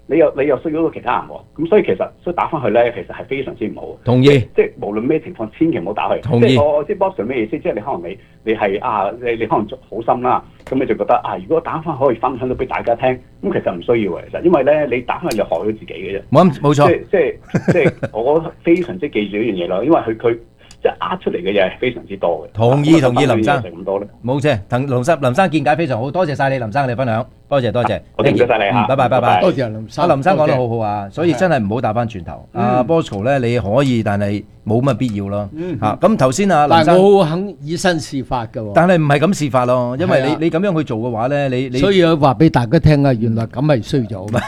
你又需要到其他人喎，咁所以打翻去咧，其實係非常之唔好。 同意。 即係無論咩情況，千祈唔好打去。 同意。 即係我知 boss 咩意思？即係你可能你係你可能好心啦，咁你就覺得如果打翻可以分享到俾大家聽，咁其實唔需要嘅，其實因為咧你打翻去就害咗自己嘅啫。 冇錯。 即係我非常之記住呢樣嘢咯，因為佢即係呃出嚟嘅嘢係非常之多嘅。 同意林生。 咁多咧。 冇錯，林生見解非常好，多謝晒你林生你分享，多謝。 唔該晒你嚇， 拜拜。 多謝林生。 林生講得好好啊，所以真係唔好打翻轉頭。阿 Bosco 咧你可以，但係冇乜必要咯。咁頭先林生， 但係我肯以身試法㗎喎。 但係唔係咁試法咯，因為你咁樣去做嘅話咧，你所以我話俾大家聽啊，原來咁係衰咗嘛。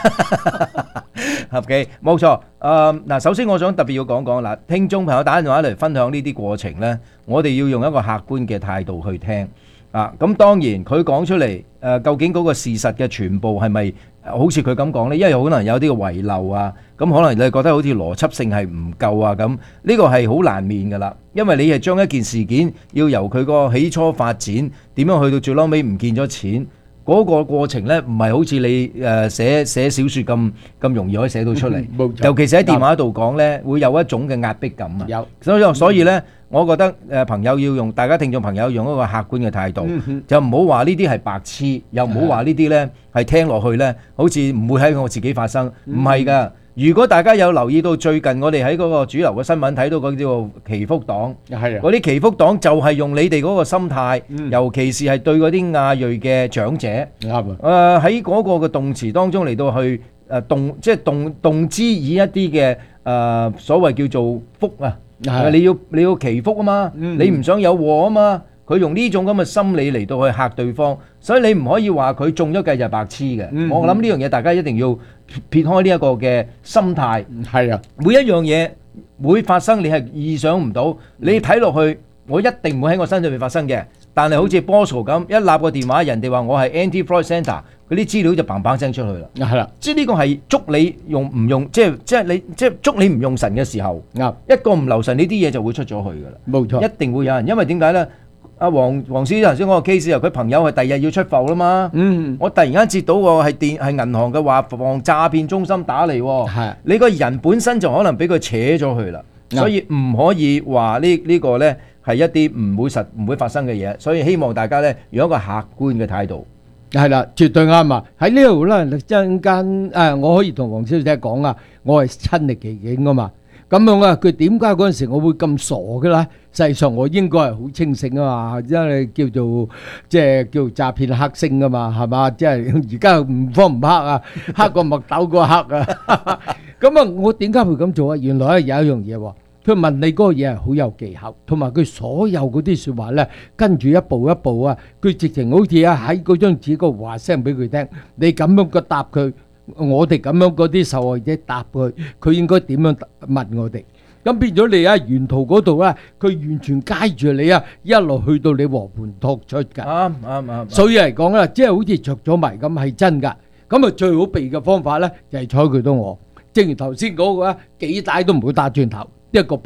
OK，冇錯。嗱，首先我想特別要講嗱，聽眾朋友打電話嚟分享呢啲過程咧，我哋要用一個客觀嘅態度去聽。咁當然佢講出嚟，究竟嗰個事實嘅全部係咪好似佢咁講呢？因為可能有啲嘅遺漏啊，咁可能你覺得好似邏輯性係唔夠啊，咁呢個係好難免㗎啦。因為你係將一件事件要由佢個起初發展點樣去到最撈尾唔見咗錢嗰個過程呢，唔係好似你寫小説咁容易可以寫到出嚟。尤其是喺電話度講呢，會有一種嘅壓迫感啊。所以呢，我覺得朋友要用，大家聽眾朋友用一個客觀嘅態度，就唔好話呢啲係白痴，又唔好話呢啲呢係聽落去呢，好似唔會喺我自己發生，唔係㗎。如果大家有留意到最近我哋喺嗰個主流嘅新聞睇到嗰啲叫做祈福黨，嗰啲祈福黨就係用你哋嗰個心態，尤其是係對嗰啲亞裔嘅長者，喺嗰個嘅動詞當中嚟到去動之以一啲嘅所謂叫做福啊，你要祈福啊嘛，你唔想有禍啊嘛。佢用呢種咁嘅心理嚟到去嚇對方，所以你唔可以話佢中咗計就係白痴嘅。我諗呢樣嘢大家一定要撇開呢一個嘅心態。 係啊， 每一樣嘢會發生，你係意想唔到。你睇落去，我一定唔會喺我身上面發生嘅。但係好似 Bosco 咁，一立個電話，人哋話我係 Anti-Fraud Centre，嗰啲資料就砰砰聲出去啦。 係啦， 即係呢個係捉你用唔用，即係捉你唔用神嘅時候，一個唔留神，呢啲嘢就會出咗去㗎啦。 冇錯， 一定會有人，因為點解咧？阿黃師頭先講個 case 又佢朋友係第日要出埠啦嘛，我突然間接到個係銀行嘅話防詐騙中心打嚟，你個人本身就可能俾佢扯咗去啦，所以唔可以話呢個呢係一啲唔會發生嘅嘢，所以希望大家呢用一個客觀嘅態度。 係啦，絕對啱啊！喺呢度呢，陣間我可以同黃小姐講啊，我係親歷其境噶嘛。咁樣啊，佢點解嗰陣時我會咁傻嘅咧？實際上我應該係好清醒啊嘛，因為叫做詐騙黑星啊嘛，係嘛？即係而家唔慌唔黑啊，黑過麥豆個黑啊！咁啊，我點解會咁做啊？原來有一樣嘢喎，佢問你嗰個嘢係好有技巧，同埋佢所有嗰啲説話咧，跟住一步一步啊，佢直情好似啊喺嗰張紙嗰度話聲俾佢聽，你咁樣個答佢。我哋咁樣嗰啲受害者答佢，佢應該點樣問我哋？咁變咗你喺沿途嗰度咧，佢完全街住你啊，一路去到你和盤托出㗎。啱。所以嚟講咧，即係好似着咗迷咁，係真㗎。咁啊，最好避嘅方法咧，就係睬佢到我。正如頭先嗰個啊，幾大都唔會打轉頭，一個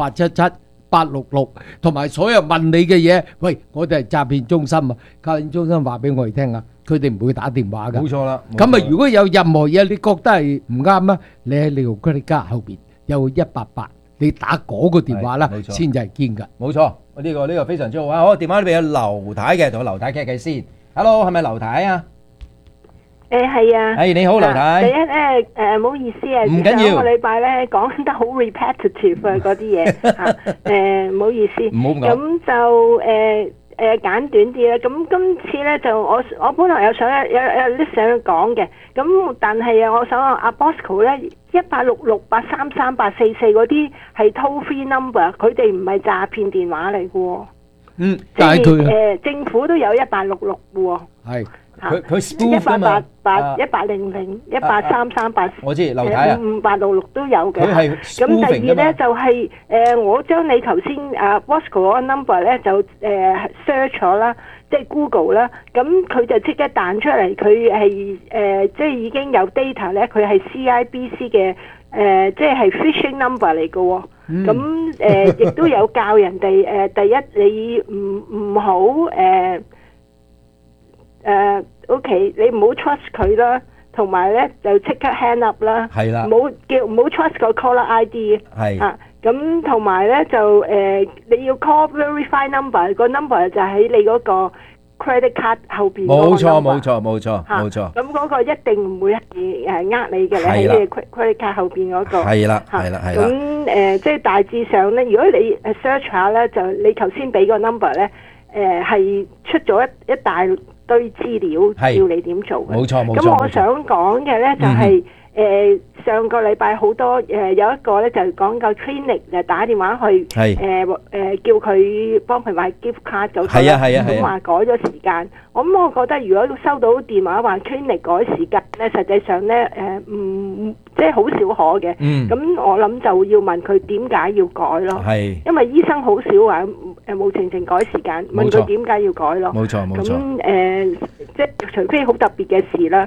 877、866，同埋所有問你嘅嘢，喂，我哋係詐騙中心啊，詐騙中心話俾我哋聽啊。佢哋唔會打電話㗎， 冇錯啦。 咁啊，如果有任何嘢你覺得係唔啱啊，你喺你個 credit card後邊有188，你打嗰個電話啦，先至係堅㗎。 冇錯，呢個非常之好啊！好，電話裏邊有劉太嘅，同劉太傾偈先。Hello， 係咪劉太啊？ 係啊。 係你好，劉太。 第一咧唔好意思啊， 唔緊要。 上個禮拜咧講得好 repetitive 啊嗰啲嘢唔好意思。 唔好咁講。 咁就簡短啲啦，咁今次咧就我本來有啲想講嘅，咁但係啊，我想阿 Bosco 咧1866833844嗰啲係 toll free number， 佢哋唔係詐騙電話嚟嘅喎。 但係佢政府都有1866喎。 係。 佢 spoof 㗎嘛 1888183338， 我知劉太啊 5866都有嘅。 佢係 spoofing 㗎嘛。 咁第二咧就係我將你頭先Bosco 嗰個 number 咧就search 咗啦，即係 Google 啦，咁佢就即刻彈出嚟，佢係即係已經有 data 咧，佢係 CIBC 嘅即係 phishing number 嚟嘅喎。咁亦都有教人哋第一你唔好OK，你唔好 trust 佢啦。 同埋咧就即刻 hand up 啦， 係啦， 唔好 trust 個 caller ID 係啊。咁同埋咧就你要 call verify number，個 number 就喺你嗰個 credit card 後邊嗰個 number。 冇錯。 咁嗰個一定唔會係你嘅，你喺你嘅 credit card 後邊嗰個。 係啦。 咁即係大致上咧，如果你search 下咧，就你頭先俾個 number 咧，係出咗一大堆資料，要你點做嘅。 冇錯。 咁我想講嘅咧就係。上個禮拜好多有一個咧就講個 clinic 就打電話去叫佢幫佢買 gift card 就咁話改咗時間。咁我覺得如果收到電話話 clinic 改時間咧，實際上咧唔即係好少可嘅。咁我諗就要問佢點解要改咯。因為醫生好少話冇情情改時間，問佢點解要改咯。 冇錯。 咁即係除非好特別嘅事啦。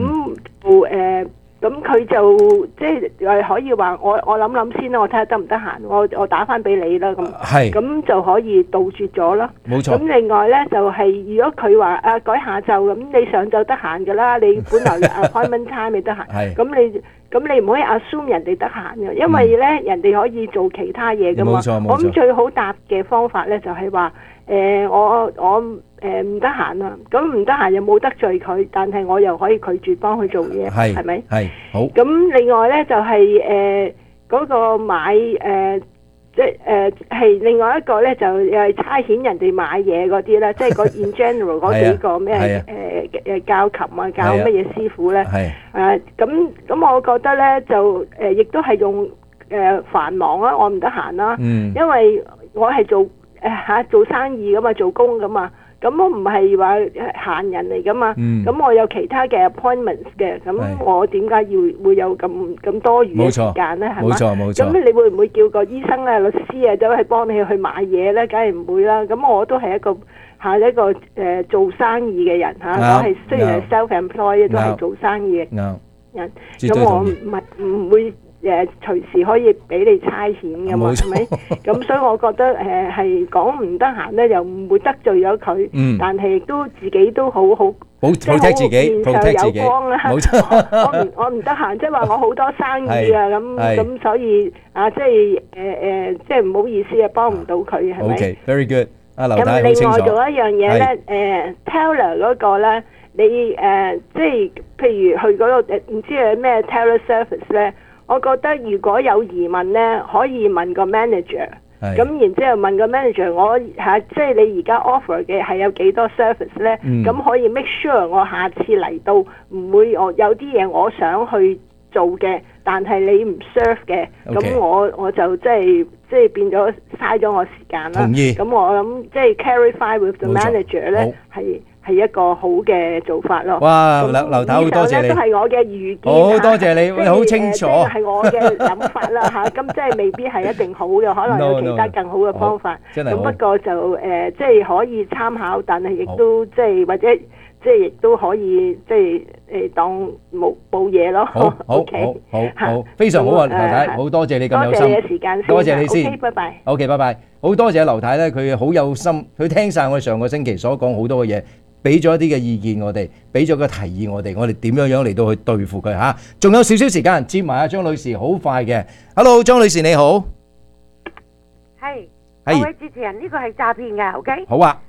咁佢就即係可以話我諗諗先啦，我睇下得唔得閒，我打翻俾你啦咁就可以杜絕咗咯。 冇錯。 咁另外咧就係如果佢話改下晝，咁你上晝得閒㗎啦，你本來appointment time 你得閒，咁你唔可以 assume 人哋得閒嘅，因為咧人哋可以做其他嘢㗎嘛。冇錯。我諗最好答嘅方法咧就係話我唔得閒啊，咁唔得閒又冇得罪佢，但係我又可以拒絕幫佢做嘢，係咪？ 係好。 咁另外咧就係嗰個買即係另外一個咧就係差遣人哋買嘢嗰啲咧，即係個 in general 嗰幾個咩教琴啊教乜嘢師傅咧，咁我覺得咧就亦都係用繁忙啦，我唔得閒啦，因為我係做生意噶嘛，做工噶嘛。咁我唔係話閒人嚟噶嘛，咁我有其他嘅 appointments 嘅，咁我點解會有咁多餘嘅時間咧？係嘛？冇錯。咁你會唔會叫個醫生咧、律師啊，走去幫你去買嘢咧？梗係唔會啦。咁我都係一個做生意嘅人嚇，我係雖然係 self-employed 都係做生意嘅人。咁我唔會隨時可以俾你差遣噶嘛，係咪？咁所以我覺得係講唔得閒咧，又唔會得罪咗佢，但係亦都自己都好 protect自己， 面上有光啦。冇錯，我唔得閒，即係話我好多生意啊，咁所以即係唔好意思啊，幫唔到佢係咪 ？Okay，very good。阿劉太好清楚。 咁另外做一樣嘢咧，teller 嗰個咧，你即係譬如去嗰度唔知係咩 teller service 咧。我覺得如果有疑問咧，可以問個 manager，咁然之後問個 manager，即係你而家 offer 嘅係有幾多 service 咧？咁可以 make sure 我下次嚟到唔會有啲嘢我想去做嘅，但係你唔 serve 嘅，咁我就即係變咗嘥咗我時間啦。同意。咁我諗即係 clarify with the manager 咧係一個好嘅做法咯。 哇，劉太好多謝你。 都係我嘅預見。 好多謝你，好清楚。 係我嘅諗法啦嚇，咁即係未必係一定好嘅，可能有其他更好嘅方法。 真係好。 咁不過就即係可以參考，但係亦都即係或者即係亦都可以即係當冇嘢咯。 好，非常好啊，劉太，好多謝你咁有心。 多謝你嘅時間， 多謝你先。 OK，拜拜。 OK，拜拜。好多謝劉太咧，佢好有心，佢聽晒我上個星期所講好多嘅嘢。俾咗一啲嘅意見我哋，俾咗個提議我哋點樣嚟到去對付佢嚇？仲有少少時間，接埋阿張女士，好快嘅。Hello， 張女士你好。 係，各位主持人，呢個係詐騙嘅 ，OK？ 好啊。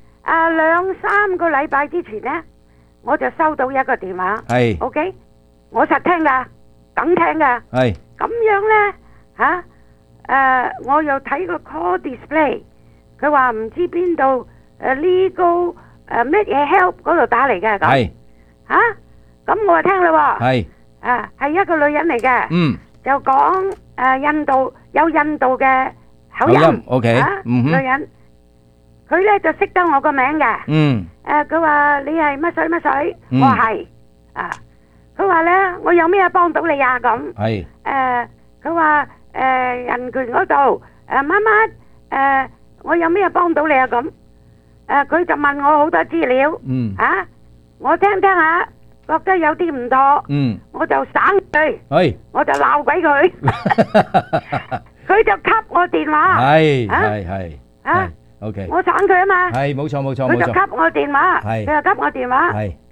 2-3個禮拜之前呢，我就收到一個電話。 係。 OK， 我實聽㗎，梗聽㗎。係。咁樣呢，我又睇個 call display， 佢話唔知邊度legal。乜嘢 help 嗰度打嚟嘅咁，係嚇，咁我就聽啦喎，係一個女人嚟嘅，就講印度有印度嘅口音 ，OK， 女人，佢咧就識得我個名嘅，佢話你係乜水乜水，我係，佢話咧我有咩幫到你啊咁，係，佢話人權嗰度乜乜，我有咩幫到你啊咁。佢就問我好多資料，我聽聽下，覺得有啲唔妥，我就省佢，我就鬧鬼佢，佢就扱我電話，係，OK，我省佢啊嘛，係冇錯，佢就扱我電話，佢就扱我電話，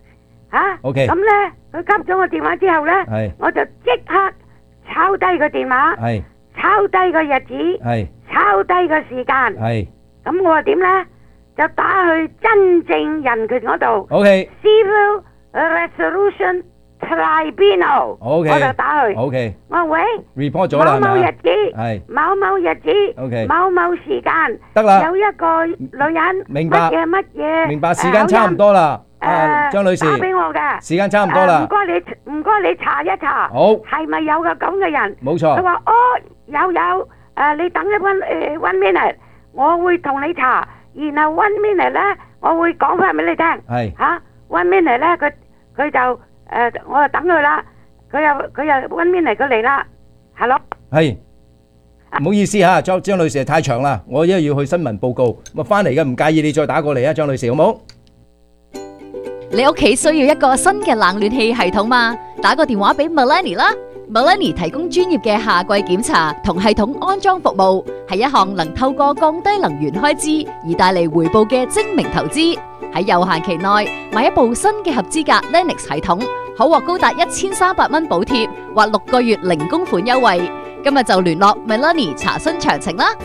嚇。 OK 咁咧，佢急咗我電話之後咧係， 我就即刻抄低個電話， 係抄低個日子， 係抄低個時間。 係。 咁我話點咧？就打去真正人權嗰度。 OK Civil Resolution Tribunal。 OK 我就打去。 OK 我話喂 report 咗啦， 某某日子， 係某某日子 OK 某某時間， 得啦有一個女人， 明白乜嘢， 明白，時間差唔多啦。張女士， 打俾我嘅， 時間差唔多啦。 唔該你查一查， 好係咪有個咁嘅人？ 冇錯佢話有，你等一one minute，我會同你查，然後 one minute 咧，我會講翻俾你聽。 係嚇，one minute 咧，佢就我就等佢啦，佢又 one minute 佢嚟啦，係咯。 係，唔好意思嚇，張女士太長啦，我因為要去新聞報告，咁翻嚟嘅唔介意你再打過嚟啊，張女士好冇？ 你屋企需要一個新嘅冷暖氣系統嘛？打個電話俾 Melanie 啦。Melanie 提供專業嘅夏季檢查同系統安裝服務，係一項能透過降低能源開支而帶嚟回報嘅精明投資。喺有限期內買一部新嘅合資格 Lennox 系統，可獲高達1300蚊補貼或6個月零供款優惠。今日就聯絡 Melanie 查詢詳情啦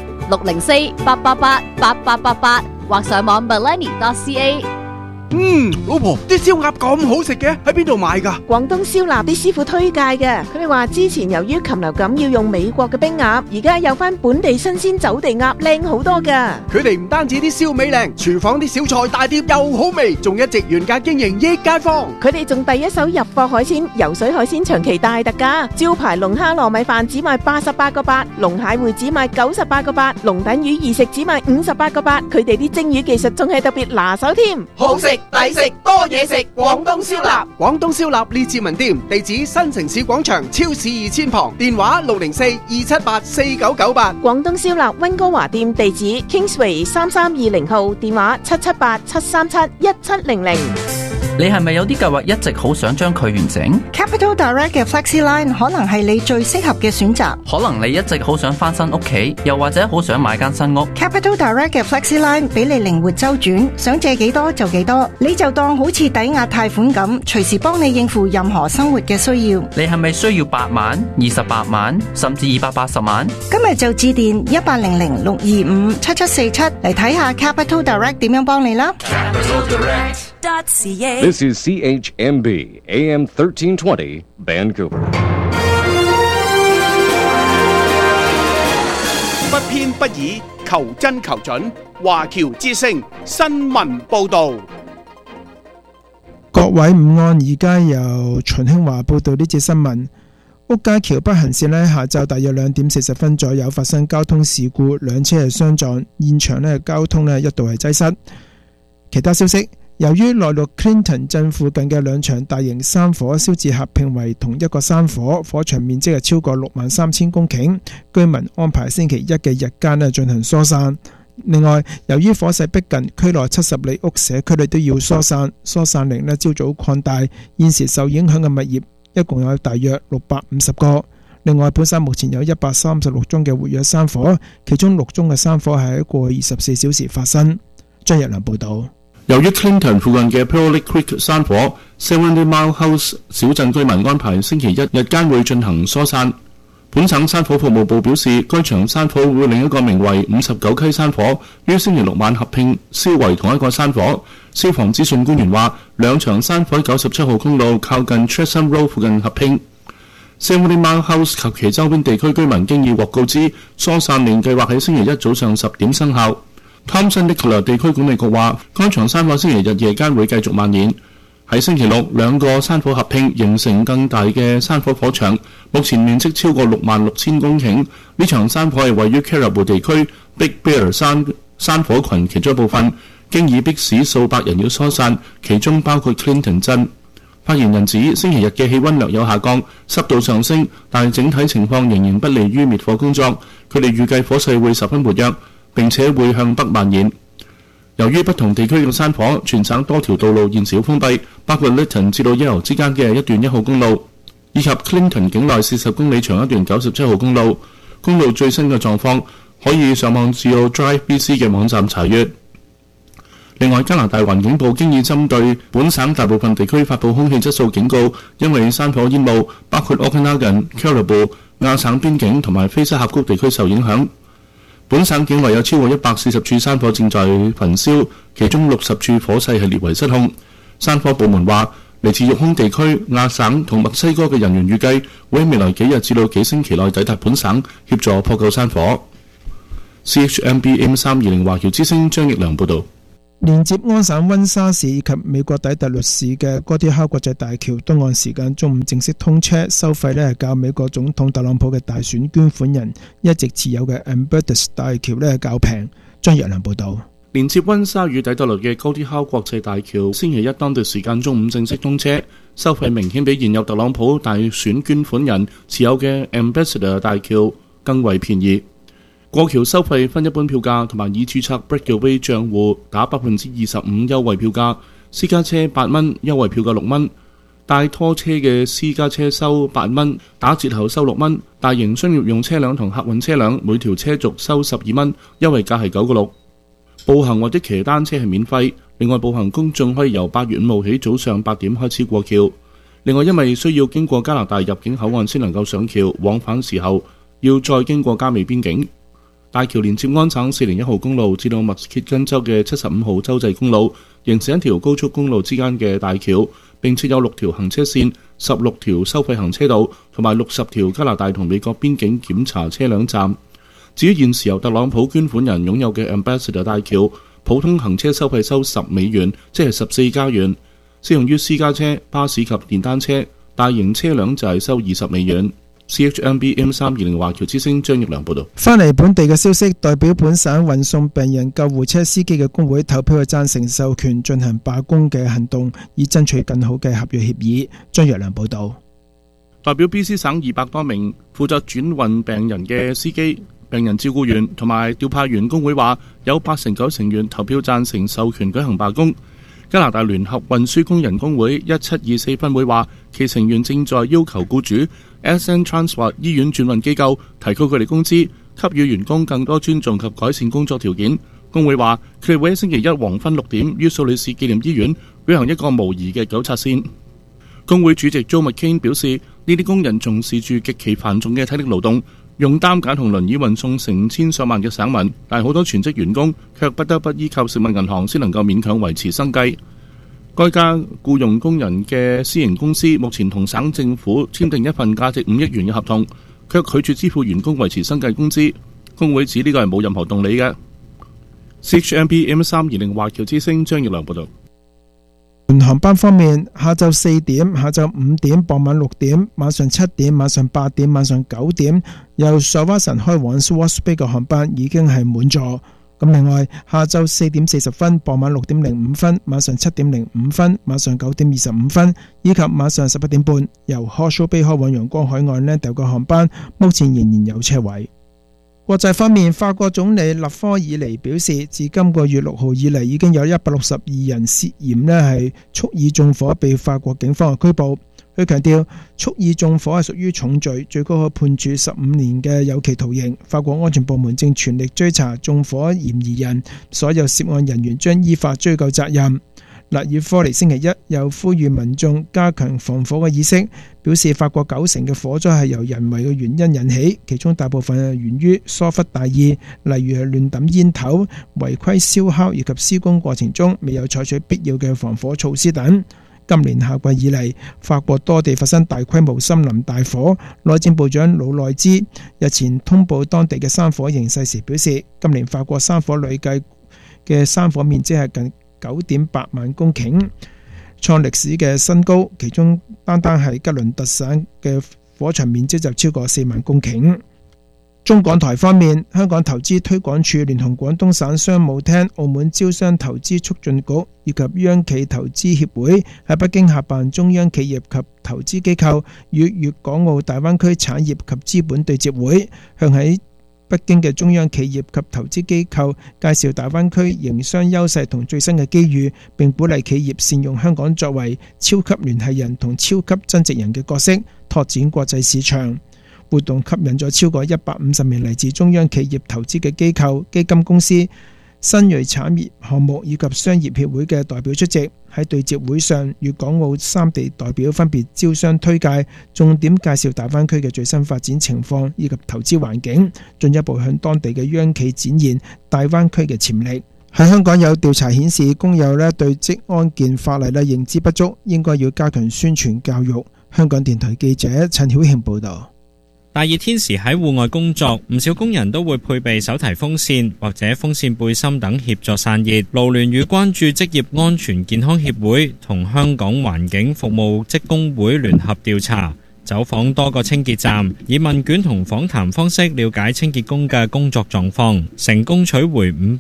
，604-888-8888或上網 melanie.ca。 老婆，啲燒鴨咁好食嘅，喺邊度買㗎？ 廣東燒臘啲師傅推介嘅，佢哋話之前由於禽流感要用美國嘅冰鴨，而家有翻本地新鮮走地鴨靚好多噶。 佢哋唔單止啲燒味靚，廚房啲小菜大碟又好味，仲一直原價經營益街坊。 佢哋仲第一手入貨海鮮，游水海鮮長期大特價，招牌龍蝦糯米飯只賣88個8，龍蟹會只賣98個8，龍躉魚二食只賣58個8。佢哋啲蒸魚技術仲係特別拿手添， 好食抵食多嘢食，廣東燒臘。廣東燒臘列治文店，地址新城市廣場超市2000旁，電話604-278-4998。 廣東燒臘溫哥華店地址 Kingsway 3320號，電話778-737-1700。 你係咪有啲計劃一直好想將佢完成？ Capital Direct 嘅 FlexiLine 可能係你最適合嘅選擇。 可能你一直好想翻新屋企，又或者好想買間新屋。 Capital Direct 嘅 FlexiLine 俾你靈活周轉，想借幾多就幾多，你就當好似抵押貸款咁，隨時幫你應付任何生活嘅需要。 你係咪需要8萬、28萬，甚至280萬？ 今日就致電1800-625-7747嚟睇下 Capital Direct 點樣幫你啦。 This is CHMB AM 1320 Vancouver。 不偏不倚，求真求準。華僑之聲新聞報導。 各位午安，而家由秦興華報道呢節新聞。屋街橋北行線呢，下晝大約2點40分左右發生交通事故，兩車係相撞，現場呢交通呢一度係擠塞。其他消息。由於內陸 Clinton 鎮附近嘅兩場大型山火燒至合併為同一個山火，火場面積係超過63000公頃，居民安排星期一嘅日間進行疏散。另外，由於火勢逼近，區內70里屋社區裏都要疏散，疏散令朝早擴大，現時受影響嘅物業一共有大約650個。另外，本省目前有136宗嘅活躍山火，其中6宗嘅山火係喺過去24小時發生。張日良報導。 由於 Clinton 附近嘅 Pearl Lake Creek 山火 ，70 Mile House 小鎮居民安排星期一日間會進行疏散。本省山火服務部表示，該場山火會另一個名為59溪山火於星期六晚合併燒為同一個山火。消防資訊官員話，兩場山火喺97號公路靠近 Tresham Road 附近合併。70 Mile House 及其周邊地區居民經已獲告知，疏散令計劃喺星期一早上10點生效。Thompson Nicola 地區管理局話，該場山火星期日夜間會繼續蔓延。喺星期六，兩個山火合併形成更大嘅山火火場，目前面積超過66000公頃。呢場山火係位於 Caribou 地區 Big Bear 山火群其中一部分，經已迫使數百人要疏散，其中包括 Clinton 鎮。發言人指，星期日嘅氣溫略有下降，濕度上升，但整體情況仍然不利於滅火工作。佢哋預計火勢會十分活躍，並且會向北蔓延。由於不同地區嘅山火，全省多條道路現時封閉，包括 Lytton 至到 Yale 之間嘅一段1號公路，以及 Clinton 境內40公里長一段97號公路。公路最新嘅狀況可以上網至到 Drive BC 嘅網站查閱。 另外，加拿大環境部經已針對本省大部分地區發布空氣質素警告，因為山火煙霧包括 Okanagan、Caribou、亞省邊境同埋菲斯峽谷地區受影響。本省境內有超過140處山火正在焚燒，其中60處火勢係列為失控。山火部門話，嚟自育空地區、亞省同墨西哥嘅人員預計會喺未來幾日至到幾星期內抵達本省協助撲救山火。CHMB AM320 華僑之聲張奕良報導。 連接安省溫莎市以及美國底特律市嘅哥迪克國際大橋東岸時間中午正式通車，收費呢係較美國總統特朗普嘅大選捐款人一直持有嘅 Ambertus 大橋呢係較平。張若良報導。 連接溫莎與底特律嘅哥迪克國際大橋星期一當地時間中午正式通車，收費明顯比現有特朗普大選捐款人持有嘅 Ambassador 大橋更為便宜。過橋收費分一般票價同埋已註冊 Breakaway 賬戶打 25% 優惠票價，私家車8蚊，優惠票價6蚊；大拖車嘅私家車收8蚊，打折後收6蚊；大型商業用車輛同客運車輛每條車軸收12蚊，優惠價係9個6。步行或者騎單車係免費，另外步行公眾可以由8月5號起早上8點開始過橋。另外因為需要經過加拿大入境口岸先能夠上橋，往返時候要再經過加美邊境。大橋連接安省401號公路至到密歇根州嘅75號州際公路，形成一條高速公路之間嘅大橋，並設有6條行車線、16條收費行車道同埋60條加拿大同美國邊境檢查車輛站。至於現時由特朗普捐款人擁有嘅 Ambassador 大橋，普通行車收費收10美元，即係14加元，適用於私家車、巴士及電單車，大型車輛就係收20美元。CHMB AM320 華僑之聲張奕良報導。 翻嚟本地嘅消息，代表本省運送病人救護車司機嘅工會投票去贊成授權進行罷工嘅行動，以爭取更好嘅合約協議。張奕良報導。 代表 BC 省200多名負責轉運病人嘅司機、病人照顧員同埋調派員工會話，有89成員投票贊成授權舉行罷工。加拿大聯合運輸工人工會1724分會話，其成員正在要求僱主 SN Transport 醫院轉運機構提高佢哋工資，給予員工更多尊重及改善工作條件。工會話，佢哋會喺星期一黃昏6點於蘇里士紀念醫院舉行一個模擬嘅糾察線。工會主席 Joe McCain 表示，呢啲工人從事住極其繁重嘅體力勞動，用擔架同輪椅運送成千上萬嘅省民，但係好多全職員工卻不得不依靠食物銀行先能夠勉強維持生計。該家僱用工人嘅私營公司目前同省政府簽訂一份價值5億元嘅合同，卻拒絕支付員工維持生計工資。工會指呢個係冇任何動理嘅。CHMB AM320 華僑之聲張奕良報導。 航班方面，下晝4點、下晝5點、傍晚6點、晚上7點、晚上8點、晚上9點，由索瓦神開往 Swartz Bay 嘅航班已經係滿座。咁另外，下晝4點40分、傍晚6點05分、晚上7點05分、晚上9點25分，以及晚上11點半，由 Horseshoe Bay 開往陽光海岸呢條嘅航班，目前仍然有車位。國際方面，法國總理勒科爾尼表示，自今個月6號以嚟，已經有162人涉嫌呢係蓄意縱火被法國警方拘捕。佢強調，蓄意縱火係屬於重罪，最高可判處15年嘅有期徒刑。法國安全部門正全力追查縱火嫌疑人，所有涉案人員將依法追究責任。勒爾科尼星期一又呼籲民眾加強防火嘅意識，表示法國90%嘅火災係由人為嘅原因引起，其中大部分係源於疏忽大意，例如係亂抌煙頭、違規燒烤以及施工過程中未有採取必要嘅防火措施等。今年夏季以嚟，法國多地發生大規模森林大火。內政部長魯內茲日前通報當地嘅山火形勢時表示，今年法國山火累計嘅山火面積係近9.8萬公頃，創歷史嘅新高。其中單係吉倫特省嘅火場面積就超過4萬公頃。中港台方面，香港投資推廣署聯同廣東省商務廳、澳門招商投資促進局以及央企投資協會喺北京合辦中央企業及投資機構與粵港澳大灣區產業及資本對接會，向喺北京嘅中央企業及投資機構介紹大灣區營商優勢同最新嘅機遇，並鼓勵企業善用香港作為超級聯繫人同超級增值人嘅角色，拓展國際市場。活動吸引咗超過150名嚟自中央企業投資嘅機構、基金公司、 新銳產業項目以及商業協會嘅代表出席。喺對接會上，粵港澳三地代表分別招商推介，重點介紹大灣區嘅最新發展情況以及投資環境，進一步向當地嘅央企展現大灣區嘅潛力。喺香港有調查顯示，工友對職安健法例認知不足，應該要加強宣傳教育。香港電台記者陳曉慶報導。 大熱天時喺戶外工作，唔少工人都會配備手提風扇或者風扇背心等協助散熱。勞聯與關注職業安全健康協會同香港環境服務職工會聯合調查，走訪多個清潔站，以問卷同訪談方式了解清潔工嘅工作狀況，成功取回500